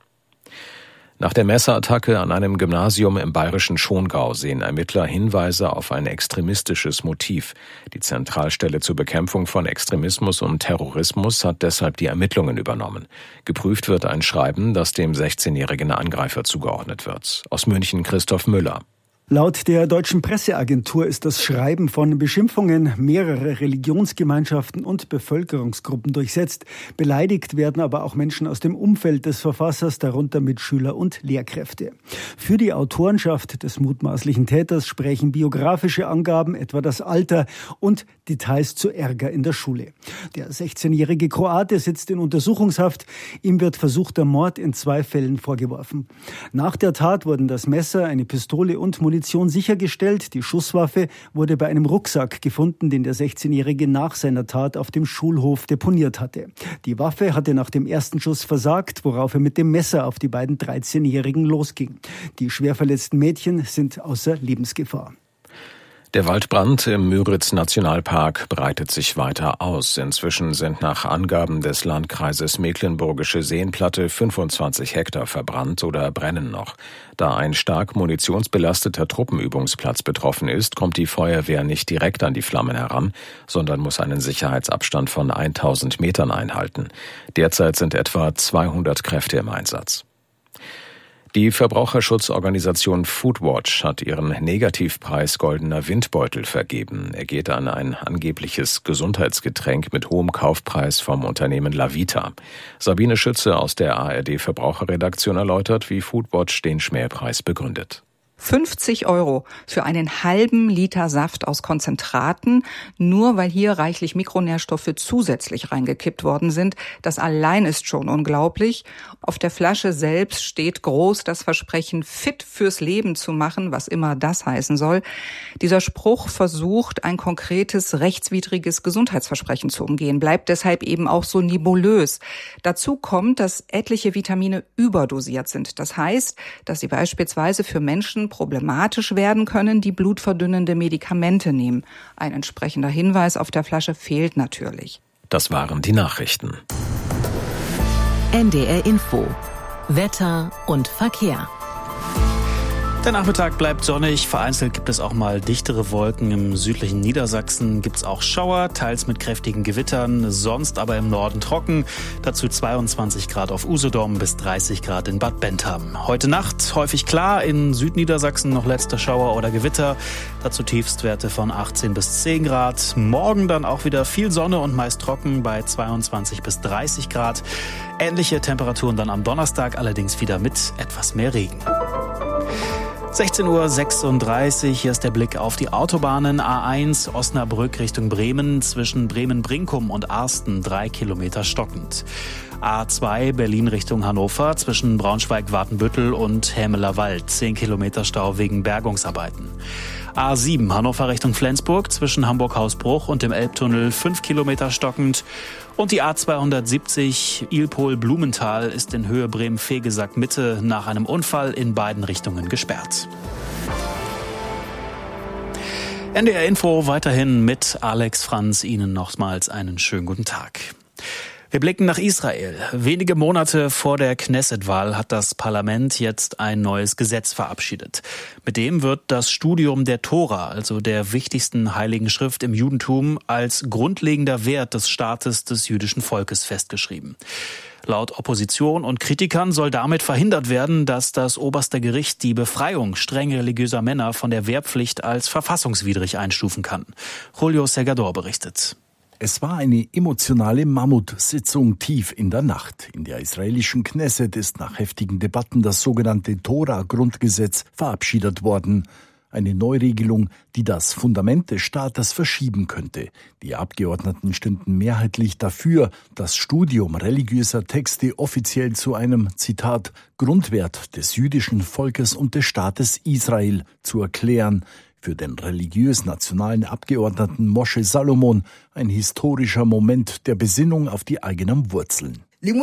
Nach der Messerattacke an einem Gymnasium im bayerischen Schongau sehen Ermittler Hinweise auf ein extremistisches Motiv. Die Zentralstelle zur Bekämpfung von Extremismus und Terrorismus hat deshalb die Ermittlungen übernommen. Geprüft wird ein Schreiben, das dem 16-jährigen Angreifer zugeordnet wird. Aus München Christoph Müller. Laut der deutschen Presseagentur ist das Schreiben von Beschimpfungen mehrerer Religionsgemeinschaften und Bevölkerungsgruppen durchsetzt. Beleidigt werden aber auch Menschen aus dem Umfeld des Verfassers, darunter Mitschüler und Lehrkräfte. Für die Autorenschaft des mutmaßlichen Täters sprechen biografische Angaben, etwa das Alter und Details zu Ärger in der Schule. Der 16-jährige Kroate sitzt in Untersuchungshaft. Ihm wird versuchter Mord in 2 Fällen vorgeworfen. Nach der Tat wurden das Messer, eine Pistole und Munition sichergestellt. Die Schusswaffe wurde bei einem Rucksack gefunden, den der 16-Jährige nach seiner Tat auf dem Schulhof deponiert hatte. Die Waffe hatte nach dem ersten Schuss versagt, worauf er mit dem Messer auf die beiden 13-Jährigen losging. Die schwer verletzten Mädchen sind außer Lebensgefahr. Der Waldbrand im Müritz-Nationalpark breitet sich weiter aus. Inzwischen sind nach Angaben des Landkreises Mecklenburgische Seenplatte 25 Hektar verbrannt oder brennen noch. Da ein stark munitionsbelasteter Truppenübungsplatz betroffen ist, kommt die Feuerwehr nicht direkt an die Flammen heran, sondern muss einen Sicherheitsabstand von 1000 Metern einhalten. Derzeit sind etwa 200 Kräfte im Einsatz. Die Verbraucherschutzorganisation Foodwatch hat ihren Negativpreis Goldener Windbeutel vergeben. Er geht an ein angebliches Gesundheitsgetränk mit hohem Kaufpreis vom Unternehmen Lavita. Sabine Schütze aus der ARD Verbraucherredaktion erläutert, wie Foodwatch den Schmähpreis begründet. 50 € für einen halben Liter Saft aus Konzentraten, nur weil hier reichlich Mikronährstoffe zusätzlich reingekippt worden sind. Das allein ist schon unglaublich. Auf der Flasche selbst steht groß das Versprechen, fit fürs Leben zu machen, was immer das heißen soll. Dieser Spruch versucht, ein konkretes, rechtswidriges Gesundheitsversprechen zu umgehen, bleibt deshalb eben auch so nebulös. Dazu kommt, dass etliche Vitamine überdosiert sind. Das heißt, dass sie beispielsweise für Menschen problematisch werden können, die blutverdünnende Medikamente nehmen. Ein entsprechender Hinweis auf der Flasche fehlt natürlich. Das waren die Nachrichten. NDR Info. Wetter und Verkehr. Der Nachmittag bleibt sonnig, vereinzelt gibt es auch mal dichtere Wolken. Im südlichen Niedersachsen gibt es auch Schauer, teils mit kräftigen Gewittern, sonst aber im Norden trocken. Dazu 22 Grad auf Usedom bis 30 Grad in Bad Bentham. Heute Nacht häufig klar, in Südniedersachsen noch letzter Schauer oder Gewitter. Dazu Tiefstwerte von 18 bis 10 Grad. Morgen dann auch wieder viel Sonne und meist trocken bei 22 bis 30 Grad. Ähnliche Temperaturen dann am Donnerstag, allerdings wieder mit etwas mehr Regen. 16:36 Uhr, hier ist der Blick auf die Autobahnen. A1 Osnabrück Richtung Bremen, zwischen Bremen-Brinkum und Arsten 3 Kilometer stockend. A2 Berlin Richtung Hannover, zwischen Braunschweig-Watenbüttel und Hämeler Wald 10 Kilometer Stau wegen Bergungsarbeiten. A7 Hannover Richtung Flensburg, zwischen Hamburg-Hausbruch und dem Elbtunnel 5 Kilometer stockend. Und die A270 Ilpol-Blumenthal ist in Höhe Bremen-Vegesack-Mitte nach einem Unfall in beiden Richtungen gesperrt. NDR Info weiterhin mit Alex Franz. Ihnen nochmals einen schönen guten Tag. Wir blicken nach Israel. Wenige Monate vor der Knesset-Wahl hat das Parlament jetzt ein neues Gesetz verabschiedet. Mit dem wird das Studium der Tora, also der wichtigsten heiligen Schrift im Judentum, als grundlegender Wert des Staates des jüdischen Volkes festgeschrieben. Laut Opposition und Kritikern soll damit verhindert werden, dass das oberste Gericht die Befreiung streng religiöser Männer von der Wehrpflicht als verfassungswidrig einstufen kann. Julio Segador berichtet. Es war eine emotionale Mammutsitzung tief in der Nacht. In der israelischen Knesset ist nach heftigen Debatten das sogenannte Tora-Grundgesetz verabschiedet worden. Eine Neuregelung, die das Fundament des Staates verschieben könnte. Die Abgeordneten stünden mehrheitlich dafür, das Studium religiöser Texte offiziell zu einem, Zitat, Grundwert des jüdischen Volkes und des Staates Israel zu erklären. Für den religiös-nationalen Abgeordneten Moshe Salomon ein historischer Moment der Besinnung auf die eigenen Wurzeln.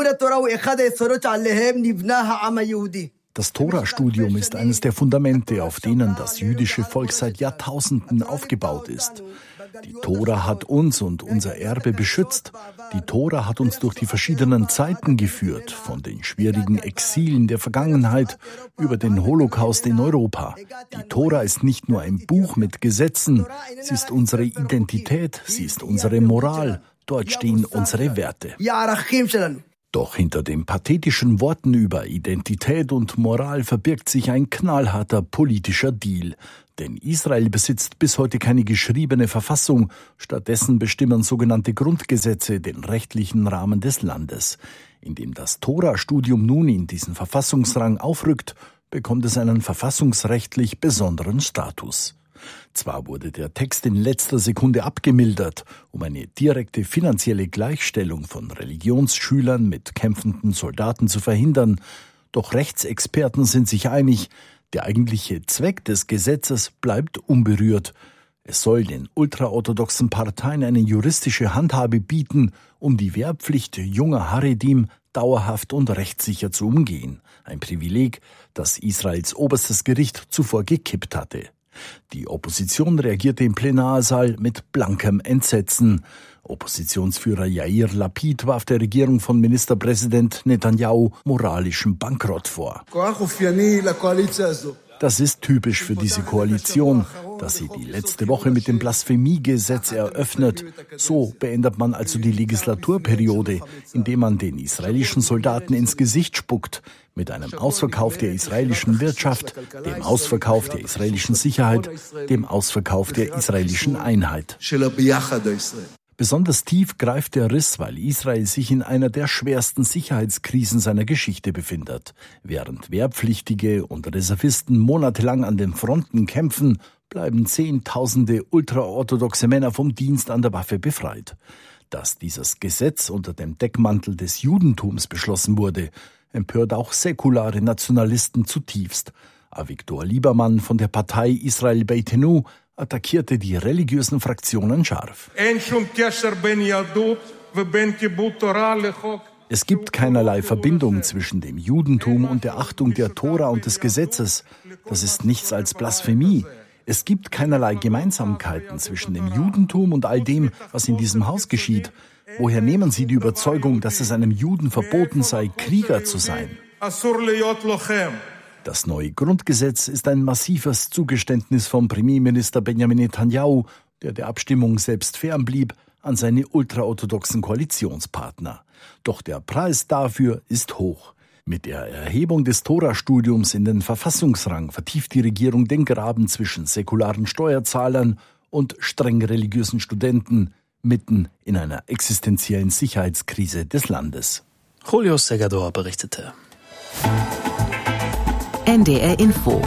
Das Tora-Studium ist eines der Fundamente, auf denen das jüdische Volk seit Jahrtausenden aufgebaut ist. Die Tora hat uns und unser Erbe beschützt. Die Tora hat uns durch die verschiedenen Zeiten geführt, von den schwierigen Exilen der Vergangenheit über den Holocaust in Europa. Die Tora ist nicht nur ein Buch mit Gesetzen, sie ist unsere Identität, sie ist unsere Moral. Dort stehen unsere Werte. Doch hinter den pathetischen Worten über Identität und Moral verbirgt sich ein knallharter politischer Deal. Denn Israel besitzt bis heute keine geschriebene Verfassung. Stattdessen bestimmen sogenannte Grundgesetze den rechtlichen Rahmen des Landes. Indem das Tora-Studium nun in diesen Verfassungsrang aufrückt, bekommt es einen verfassungsrechtlich besonderen Status. Zwar wurde der Text in letzter Sekunde abgemildert, um eine direkte finanzielle Gleichstellung von Religionsschülern mit kämpfenden Soldaten zu verhindern, doch Rechtsexperten sind sich einig, der eigentliche Zweck des Gesetzes bleibt unberührt. Es soll den ultraorthodoxen Parteien eine juristische Handhabe bieten, um die Wehrpflicht junger Haredim dauerhaft und rechtssicher zu umgehen. Ein Privileg, das Israels oberstes Gericht zuvor gekippt hatte. Die Opposition reagierte im Plenarsaal mit blankem Entsetzen. Oppositionsführer Yair Lapid warf der Regierung von Ministerpräsident Netanyahu moralischen Bankrott vor. Das ist typisch für diese Koalition, dass sie die letzte Woche mit dem Blasphemiegesetz eröffnet. So beendet man also die Legislaturperiode, indem man den israelischen Soldaten ins Gesicht spuckt, mit einem Ausverkauf der israelischen Wirtschaft, dem Ausverkauf der israelischen Sicherheit, dem Ausverkauf der israelischen Einheit. Besonders tief greift der Riss, weil Israel sich in einer der schwersten Sicherheitskrisen seiner Geschichte befindet. Während Wehrpflichtige und Reservisten monatelang an den Fronten kämpfen, bleiben Zehntausende ultraorthodoxe Männer vom Dienst an der Waffe befreit. Dass dieses Gesetz unter dem Deckmantel des Judentums beschlossen wurde, empört auch säkulare Nationalisten zutiefst. Avigdor Liebermann von der Partei Israel Beitenu attackierte die religiösen Fraktionen scharf. Es gibt keinerlei Verbindung zwischen dem Judentum und der Achtung der Tora und des Gesetzes. Das ist nichts als Blasphemie. Es gibt keinerlei Gemeinsamkeiten zwischen dem Judentum und all dem, was in diesem Haus geschieht. Woher nehmen Sie die Überzeugung, dass es einem Juden verboten sei, Krieger zu sein? Das neue Grundgesetz ist ein massives Zugeständnis vom Premierminister Benjamin Netanyahu, der Abstimmung selbst fernblieb, an seine ultraorthodoxen Koalitionspartner. Doch der Preis dafür ist hoch. Mit der Erhebung des Tora-Studiums in den Verfassungsrang vertieft die Regierung den Graben zwischen säkularen Steuerzahlern und streng religiösen Studenten, mitten in einer existenziellen Sicherheitskrise des Landes. Julio Segador berichtete. NDR Info.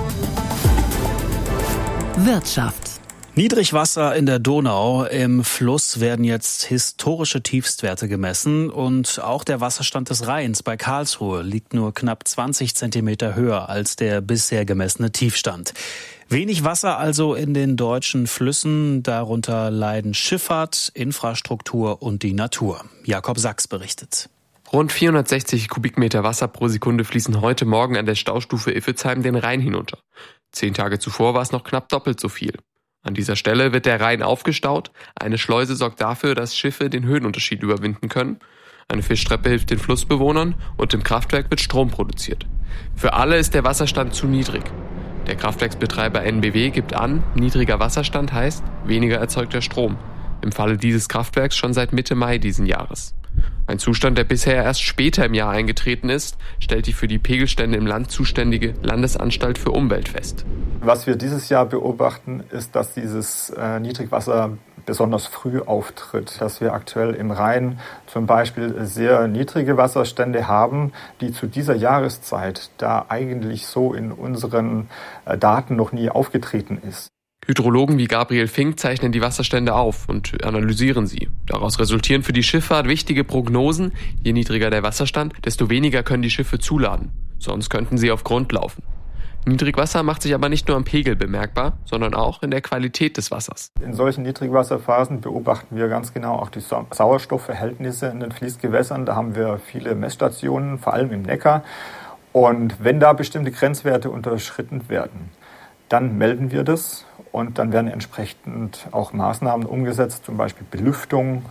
Wirtschaft. Niedrigwasser in der Donau. Im Fluss werden jetzt historische Tiefstwerte gemessen und auch der Wasserstand des Rheins bei Karlsruhe liegt nur knapp 20 Zentimeter höher als der bisher gemessene Tiefstand. Wenig Wasser also in den deutschen Flüssen, darunter leiden Schifffahrt, Infrastruktur und die Natur. Jakob Sachs berichtet. Rund 460 Kubikmeter Wasser pro Sekunde fließen heute Morgen an der Staustufe Iffezheim den Rhein hinunter. 10 Tage zuvor war es noch knapp doppelt so viel. An dieser Stelle wird der Rhein aufgestaut. Eine Schleuse sorgt dafür, dass Schiffe den Höhenunterschied überwinden können. Eine Fischtreppe hilft den Flussbewohnern und im Kraftwerk wird Strom produziert. Für alle ist der Wasserstand zu niedrig. Der Kraftwerksbetreiber NBW gibt an, niedriger Wasserstand heißt weniger erzeugter Strom. Im Falle dieses Kraftwerks schon seit Mitte Mai diesen Jahres. Ein Zustand, der bisher erst später im Jahr eingetreten ist, stellt die für die Pegelstände im Land zuständige Landesanstalt für Umwelt fest. Was wir dieses Jahr beobachten, ist, dass dieses Niedrigwasser besonders früh auftritt. Dass wir aktuell im Rhein zum Beispiel sehr niedrige Wasserstände haben, die zu dieser Jahreszeit da eigentlich so in unseren Daten noch nie aufgetreten ist. Hydrologen wie Gabriel Fink zeichnen die Wasserstände auf und analysieren sie. Daraus resultieren für die Schifffahrt wichtige Prognosen. Je niedriger der Wasserstand, desto weniger können die Schiffe zuladen. Sonst könnten sie auf Grund laufen. Niedrigwasser macht sich aber nicht nur am Pegel bemerkbar, sondern auch in der Qualität des Wassers. In solchen Niedrigwasserphasen beobachten wir ganz genau auch die Sauerstoffverhältnisse in den Fließgewässern. Da haben wir viele Messstationen, vor allem im Neckar. Und wenn da bestimmte Grenzwerte unterschritten werden, dann melden wir das und dann werden entsprechend auch Maßnahmen umgesetzt, zum Beispiel Belüftung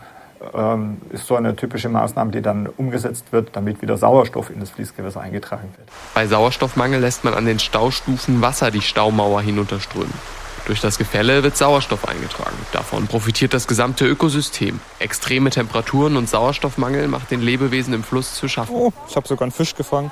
ist so eine typische Maßnahme, die dann umgesetzt wird, damit wieder Sauerstoff in das Fließgewässer eingetragen wird. Bei Sauerstoffmangel lässt man an den Staustufen Wasser die Staumauer hinunterströmen. Durch das Gefälle wird Sauerstoff eingetragen. Davon profitiert das gesamte Ökosystem. Extreme Temperaturen und Sauerstoffmangel macht den Lebewesen im Fluss zu schaffen. Oh, ich habe sogar einen Fisch gefangen.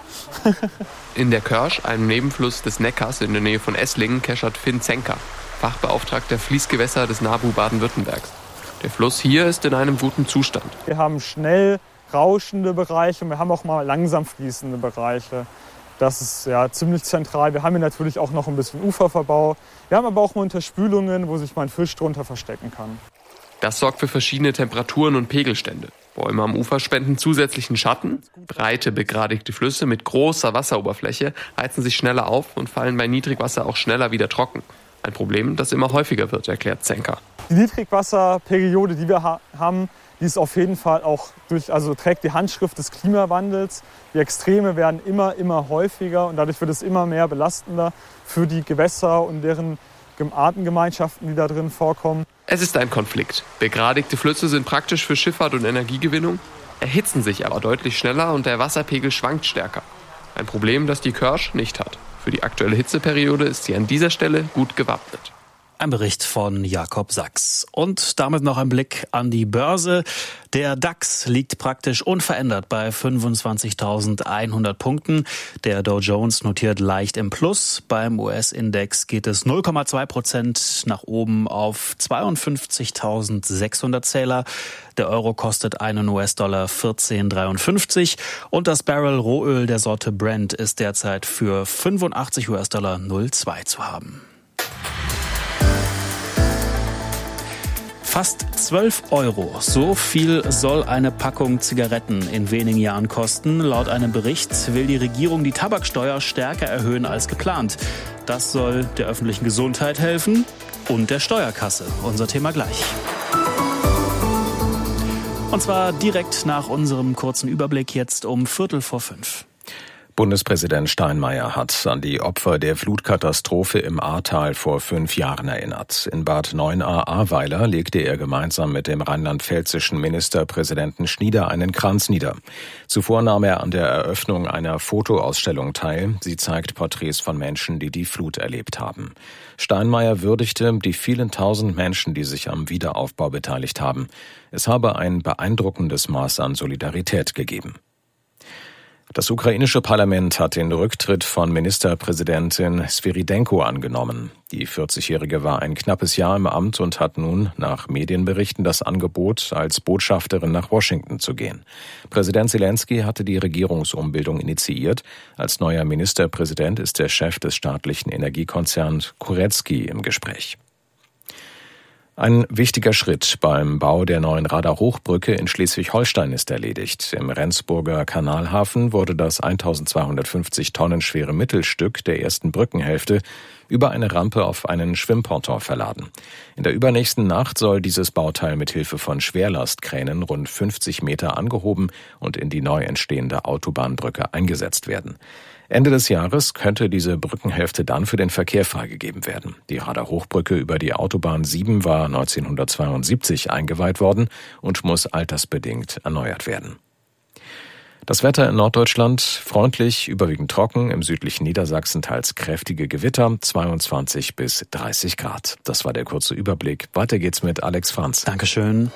In der Körsch, einem Nebenfluss des Neckars in der Nähe von Esslingen, keschert Finn Zenker, Fachbeauftragter Fließgewässer des NABU Baden-Württembergs. Der Fluss hier ist in einem guten Zustand. Wir haben schnell rauschende Bereiche und wir haben auch mal langsam fließende Bereiche. Das ist ja ziemlich zentral. Wir haben hier natürlich auch noch ein bisschen Uferverbau. Wir haben aber auch mal Unterspülungen, wo sich mal ein Fisch drunter verstecken kann. Das sorgt für verschiedene Temperaturen und Pegelstände. Bäume am Ufer spenden zusätzlichen Schatten. Breite, begradigte Flüsse mit großer Wasseroberfläche heizen sich schneller auf und fallen bei Niedrigwasser auch schneller wieder trocken. Ein Problem, das immer häufiger wird, erklärt Zenker. Die Niedrigwasserperiode, die wir haben, die ist auf jeden Fall auch trägt die Handschrift des Klimawandels. Die Extreme werden immer häufiger und dadurch wird es immer mehr belastender für die Gewässer und deren Artengemeinschaften, die da drin vorkommen. Es ist ein Konflikt. Begradigte Flüsse sind praktisch für Schifffahrt und Energiegewinnung, erhitzen sich aber deutlich schneller und der Wasserpegel schwankt stärker. Ein Problem, das die Körsch nicht hat. Für die aktuelle Hitzeperiode ist sie an dieser Stelle gut gewappnet. Ein Bericht von Jakob Sachs. Und damit noch ein Blick an die Börse. Der DAX liegt praktisch unverändert bei 25.100 Punkten. Der Dow Jones notiert leicht im Plus. Beim US-Index geht es 0,2% nach oben auf 52.600 Zähler. Der Euro kostet einen US-Dollar 14,53 und das Barrel Rohöl der Sorte Brent ist derzeit für 85 US-Dollar 0,2 zu haben. Fast 12 Euro. So viel soll eine Packung Zigaretten in wenigen Jahren kosten. Laut einem Bericht will die Regierung die Tabaksteuer stärker erhöhen als geplant. Das soll der öffentlichen Gesundheit helfen und der Steuerkasse. Unser Thema gleich. Und zwar direkt nach unserem kurzen Überblick jetzt um 4:45. Bundespräsident Steinmeier hat an die Opfer der Flutkatastrophe im Ahrtal vor 5 Jahren erinnert. In Bad Neuenahr-Ahrweiler legte er gemeinsam mit dem rheinland-pfälzischen Ministerpräsidenten Schnieder einen Kranz nieder. Zuvor nahm er an der Eröffnung einer Fotoausstellung teil. Sie zeigt Porträts von Menschen, die die Flut erlebt haben. Steinmeier würdigte die vielen tausend Menschen, die sich am Wiederaufbau beteiligt haben. Es habe ein beeindruckendes Maß an Solidarität gegeben. Das ukrainische Parlament hat den Rücktritt von Ministerpräsidentin Sviridenko angenommen. Die 40-Jährige war ein knappes Jahr im Amt und hat nun nach Medienberichten das Angebot, als Botschafterin nach Washington zu gehen. Präsident Zelensky hatte die Regierungsumbildung initiiert. Als neuer Ministerpräsident ist der Chef des staatlichen Energiekonzerns Kurecki im Gespräch. Ein wichtiger Schritt beim Bau der neuen Radar-Hochbrücke in Schleswig-Holstein ist erledigt. Im Rendsburger Kanalhafen wurde das 1250 Tonnen schwere Mittelstück der ersten Brückenhälfte über eine Rampe auf einen Schwimmponton verladen. In der übernächsten Nacht soll dieses Bauteil mit Hilfe von Schwerlastkränen rund 50 Meter angehoben und in die neu entstehende Autobahnbrücke eingesetzt werden. Ende des Jahres könnte diese Brückenhälfte dann für den Verkehr freigegeben werden. Die Rader Hochbrücke über die Autobahn 7 war 1972 eingeweiht worden und muss altersbedingt erneuert werden. Das Wetter in Norddeutschland freundlich, überwiegend trocken, im südlichen Niedersachsen teils kräftige Gewitter, 22 bis 30 Grad. Das war der kurze Überblick. Weiter geht's mit Alex Franz. Dankeschön.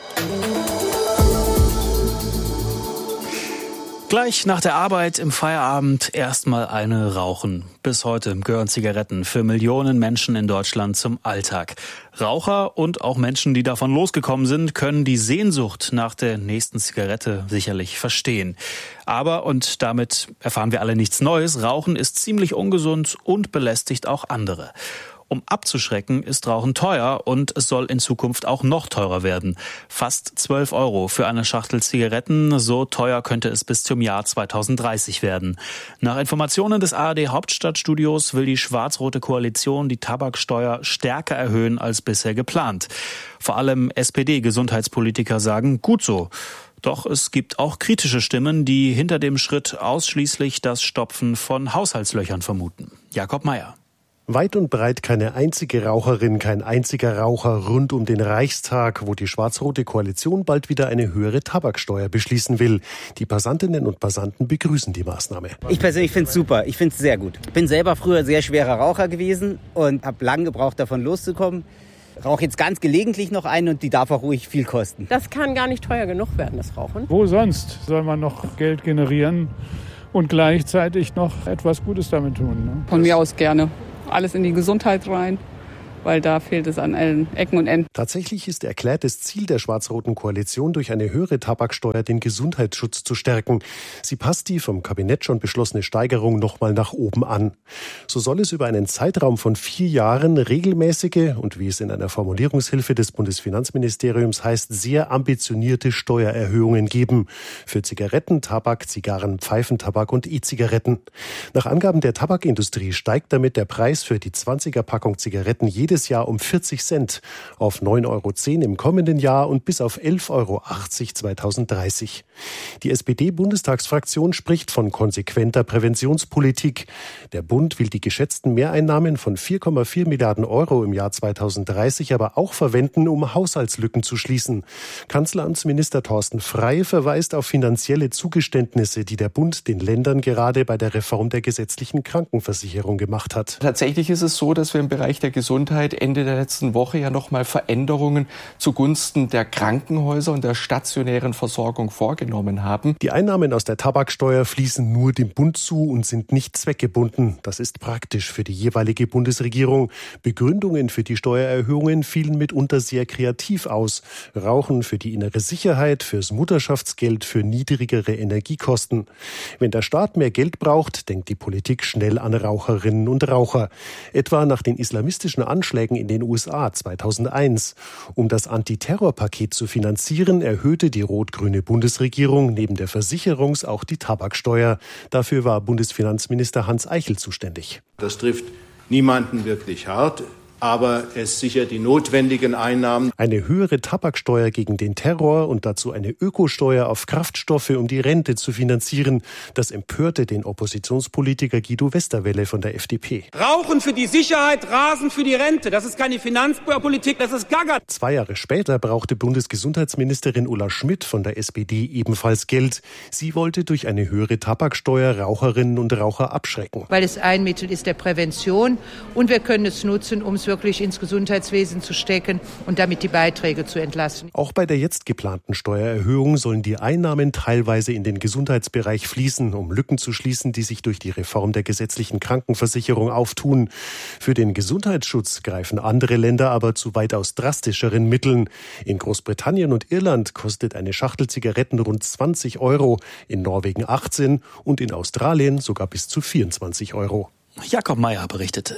Gleich nach der Arbeit im Feierabend erstmal eine rauchen. Bis heute gehören Zigaretten für Millionen Menschen in Deutschland zum Alltag. Raucher und auch Menschen, die davon losgekommen sind, können die Sehnsucht nach der nächsten Zigarette sicherlich verstehen. Aber, und damit erfahren wir alle nichts Neues, Rauchen ist ziemlich ungesund und belästigt auch andere. Um abzuschrecken, ist Rauchen teuer und es soll in Zukunft auch noch teurer werden. Fast 12 € für eine Schachtel Zigaretten, so teuer könnte es bis zum Jahr 2030 werden. Nach Informationen des ARD Hauptstadtstudios will die schwarz-rote Koalition die Tabaksteuer stärker erhöhen als bisher geplant. Vor allem SPD-Gesundheitspolitiker sagen, gut so. Doch es gibt auch kritische Stimmen, die hinter dem Schritt ausschließlich das Stopfen von Haushaltslöchern vermuten. Jakob Mayer. Weit und breit keine einzige Raucherin, kein einziger Raucher rund um den Reichstag, wo die schwarz-rote Koalition bald wieder eine höhere Tabaksteuer beschließen will. Die Passantinnen und Passanten begrüßen die Maßnahme. Ich persönlich finde es super, ich finde es sehr gut. Ich bin selber früher sehr schwerer Raucher gewesen und habe lange gebraucht, davon loszukommen. Rauche jetzt ganz gelegentlich noch ein und die darf auch ruhig viel kosten. Das kann gar nicht teuer genug werden, das Rauchen. Wo sonst soll man noch Geld generieren und gleichzeitig noch etwas Gutes damit tun? Ne? Von mir aus gerne. Alles in die Gesundheit rein, weil da fehlt es an allen Ecken und Enden. Tatsächlich ist erklärtes Ziel der schwarz-roten Koalition, durch eine höhere Tabaksteuer den Gesundheitsschutz zu stärken. Sie passt die vom Kabinett schon beschlossene Steigerung nochmal nach oben an. So soll es über einen Zeitraum von 4 Jahren regelmäßige und, wie es in einer Formulierungshilfe des Bundesfinanzministeriums heißt, sehr ambitionierte Steuererhöhungen geben. Für Zigaretten, Tabak, Zigarren, Pfeifentabak und E-Zigaretten. Nach Angaben der Tabakindustrie steigt damit der Preis für die 20er-Packung Zigaretten jedes Jahr um 40 Cent auf 9,10 € im kommenden Jahr und bis auf 11,80 € 2030. Die SPD-Bundestagsfraktion spricht von konsequenter Präventionspolitik. Der Bund will die geschätzten Mehreinnahmen von 4,4 Milliarden € im Jahr 2030 aber auch verwenden, um Haushaltslücken zu schließen. Kanzleramtsminister Thorsten Frey verweist auf finanzielle Zugeständnisse, die der Bund den Ländern gerade bei der Reform der gesetzlichen Krankenversicherung gemacht hat. Tatsächlich ist es so, dass wir im Bereich der Gesundheit Ende der letzten Woche ja nochmal Veränderungen zugunsten der Krankenhäuser und der stationären Versorgung vorgenommen haben. Die Einnahmen aus der Tabaksteuer fließen nur dem Bund zu und sind nicht zweckgebunden. Das ist praktisch für die jeweilige Bundesregierung. Begründungen für die Steuererhöhungen fielen mitunter sehr kreativ aus. Rauchen für die innere Sicherheit, fürs Mutterschaftsgeld, für niedrigere Energiekosten. Wenn der Staat mehr Geld braucht, denkt die Politik schnell an Raucherinnen und Raucher. Etwa nach den islamistischen Anschlägen in den USA 2001. Um das Antiterrorpaket zu finanzieren, erhöhte die rot-grüne Bundesregierung neben der Versicherungs- auch die Tabaksteuer. Dafür war Bundesfinanzminister Hans Eichel zuständig. Das trifft niemanden wirklich hart, aber es sichert die notwendigen Einnahmen. Eine höhere Tabaksteuer gegen den Terror und dazu eine Ökosteuer auf Kraftstoffe, um die Rente zu finanzieren. Das empörte den Oppositionspolitiker Guido Westerwelle von der FDP. Rauchen für die Sicherheit, Rasen für die Rente. Das ist keine Finanzpolitik, das ist Gaga. 2 Jahre später brauchte Bundesgesundheitsministerin Ulla Schmidt von der SPD ebenfalls Geld. Sie wollte durch eine höhere Tabaksteuer Raucherinnen und Raucher abschrecken. Weil es ein Mittel ist der Prävention und wir können es nutzen, um es wirklich ins Gesundheitswesen zu stecken und damit die Beiträge zu entlasten. Auch bei der jetzt geplanten Steuererhöhung sollen die Einnahmen teilweise in den Gesundheitsbereich fließen, um Lücken zu schließen, die sich durch die Reform der gesetzlichen Krankenversicherung auftun. Für den Gesundheitsschutz greifen andere Länder aber zu weitaus drastischeren Mitteln. In Großbritannien und Irland kostet eine Schachtel Zigaretten rund 20 €, in Norwegen 18 und in Australien sogar bis zu 24 €. Jakob Mayer berichtete.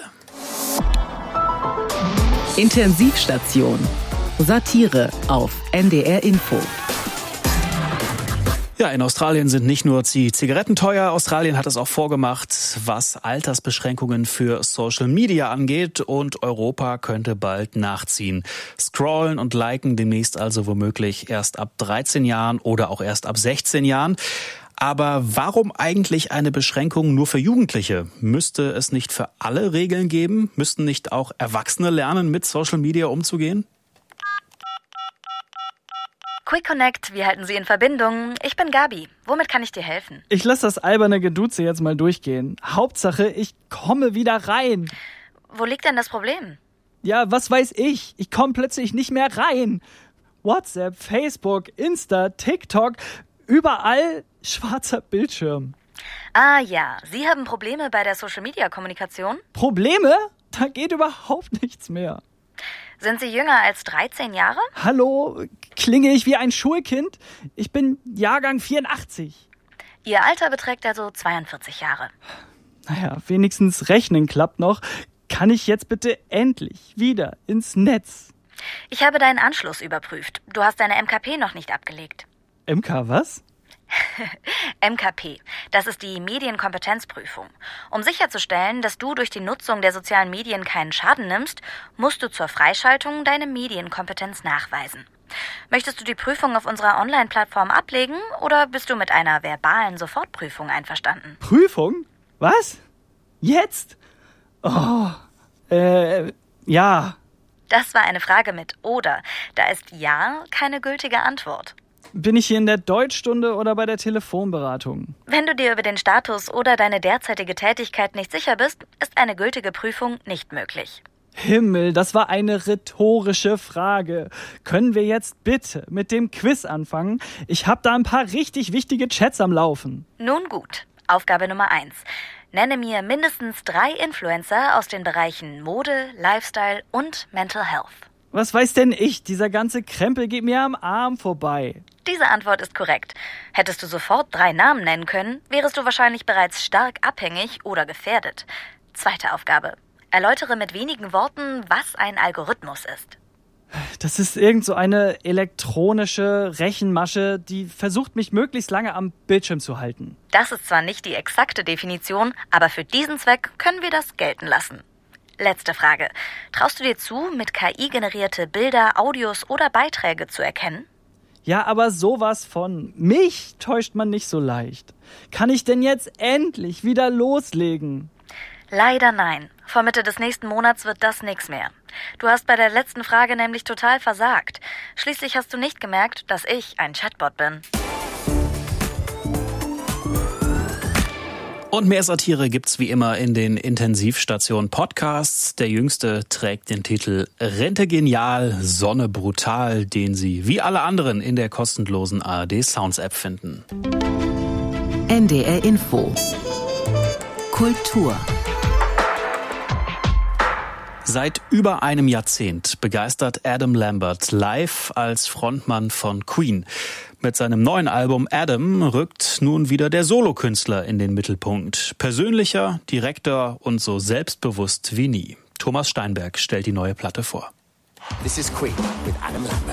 Intensivstation. Satire auf NDR Info. Ja, in Australien sind nicht nur die Zigaretten teuer. Australien hat es auch vorgemacht, was Altersbeschränkungen für Social Media angeht. Und Europa könnte bald nachziehen. Scrollen und liken demnächst also womöglich erst ab 13 Jahren oder auch erst ab 16 Jahren. Aber warum eigentlich eine Beschränkung nur für Jugendliche? Müsste es nicht für alle Regeln geben? Müssten nicht auch Erwachsene lernen, mit Social Media umzugehen? Quick Connect, wir halten Sie in Verbindung. Ich bin Gabi. Womit kann ich dir helfen? Ich lasse das alberne Geduze jetzt mal durchgehen. Hauptsache, ich komme wieder rein. Wo liegt denn das Problem? Ja, was weiß ich? Ich komme plötzlich nicht mehr rein. WhatsApp, Facebook, Insta, TikTok, überall schwarzer Bildschirm. Ah ja, Sie haben Probleme bei der Social-Media-Kommunikation? Probleme? Da geht überhaupt nichts mehr. Sind Sie jünger als 13 Jahre? Hallo, klinge ich wie ein Schulkind? Ich bin Jahrgang 84. Ihr Alter beträgt also 42 Jahre. Naja, wenigstens rechnen klappt noch. Kann ich jetzt bitte endlich wieder ins Netz? Ich habe deinen Anschluss überprüft. Du hast deine MKP noch nicht abgelegt. MK was? MKP, das ist die Medienkompetenzprüfung. Um sicherzustellen, dass du durch die Nutzung der sozialen Medien keinen Schaden nimmst, musst du zur Freischaltung deine Medienkompetenz nachweisen. Möchtest du die Prüfung auf unserer Online-Plattform ablegen oder bist du mit einer verbalen Sofortprüfung einverstanden? Prüfung? Was? Jetzt? Oh, ja. Das war eine Frage mit oder. Da ist ja keine gültige Antwort. Bin ich hier in der Deutschstunde oder bei der Telefonberatung? Wenn du dir über den Status oder deine derzeitige Tätigkeit nicht sicher bist, ist eine gültige Prüfung nicht möglich. Himmel, das war eine rhetorische Frage. Können wir jetzt bitte mit dem Quiz anfangen? Ich habe da ein paar richtig wichtige Chats am Laufen. Nun gut, Aufgabe Nummer 1. Nenne mir mindestens 3 Influencer aus den Bereichen Mode, Lifestyle und Mental Health. Was weiß denn ich? Dieser ganze Krempel geht mir am Arm vorbei. Diese Antwort ist korrekt. Hättest du sofort 3 Namen nennen können, wärest du wahrscheinlich bereits stark abhängig oder gefährdet. Zweite Aufgabe. Erläutere mit wenigen Worten, was ein Algorithmus ist. Das ist irgend so eine elektronische Rechenmasche, die versucht, mich möglichst lange am Bildschirm zu halten. Das ist zwar nicht die exakte Definition, aber für diesen Zweck können wir das gelten lassen. Letzte Frage. Traust du dir zu, mit KI generierte Bilder, Audios oder Beiträge zu erkennen? Ja, aber sowas von. Mich täuscht man nicht so leicht. Kann ich denn jetzt endlich wieder loslegen? Leider nein. Vor Mitte des nächsten Monats wird das nix mehr. Du hast bei der letzten Frage nämlich total versagt. Schließlich hast du nicht gemerkt, dass ich ein Chatbot bin. Und mehr Satire gibt's wie immer in den Intensivstation Podcasts. Der jüngste trägt den Titel Rente genial, Sonne brutal, den Sie wie alle anderen in der kostenlosen ARD Sounds App finden. NDR Info Kultur. Seit über einem Jahrzehnt begeistert Adam Lambert live als Frontmann von Queen. Mit seinem neuen Album Adam rückt nun wieder der Solokünstler in den Mittelpunkt. Persönlicher, direkter und so selbstbewusst wie nie. Thomas Steinberg stellt die neue Platte vor. This is Queen with Adam Lambert.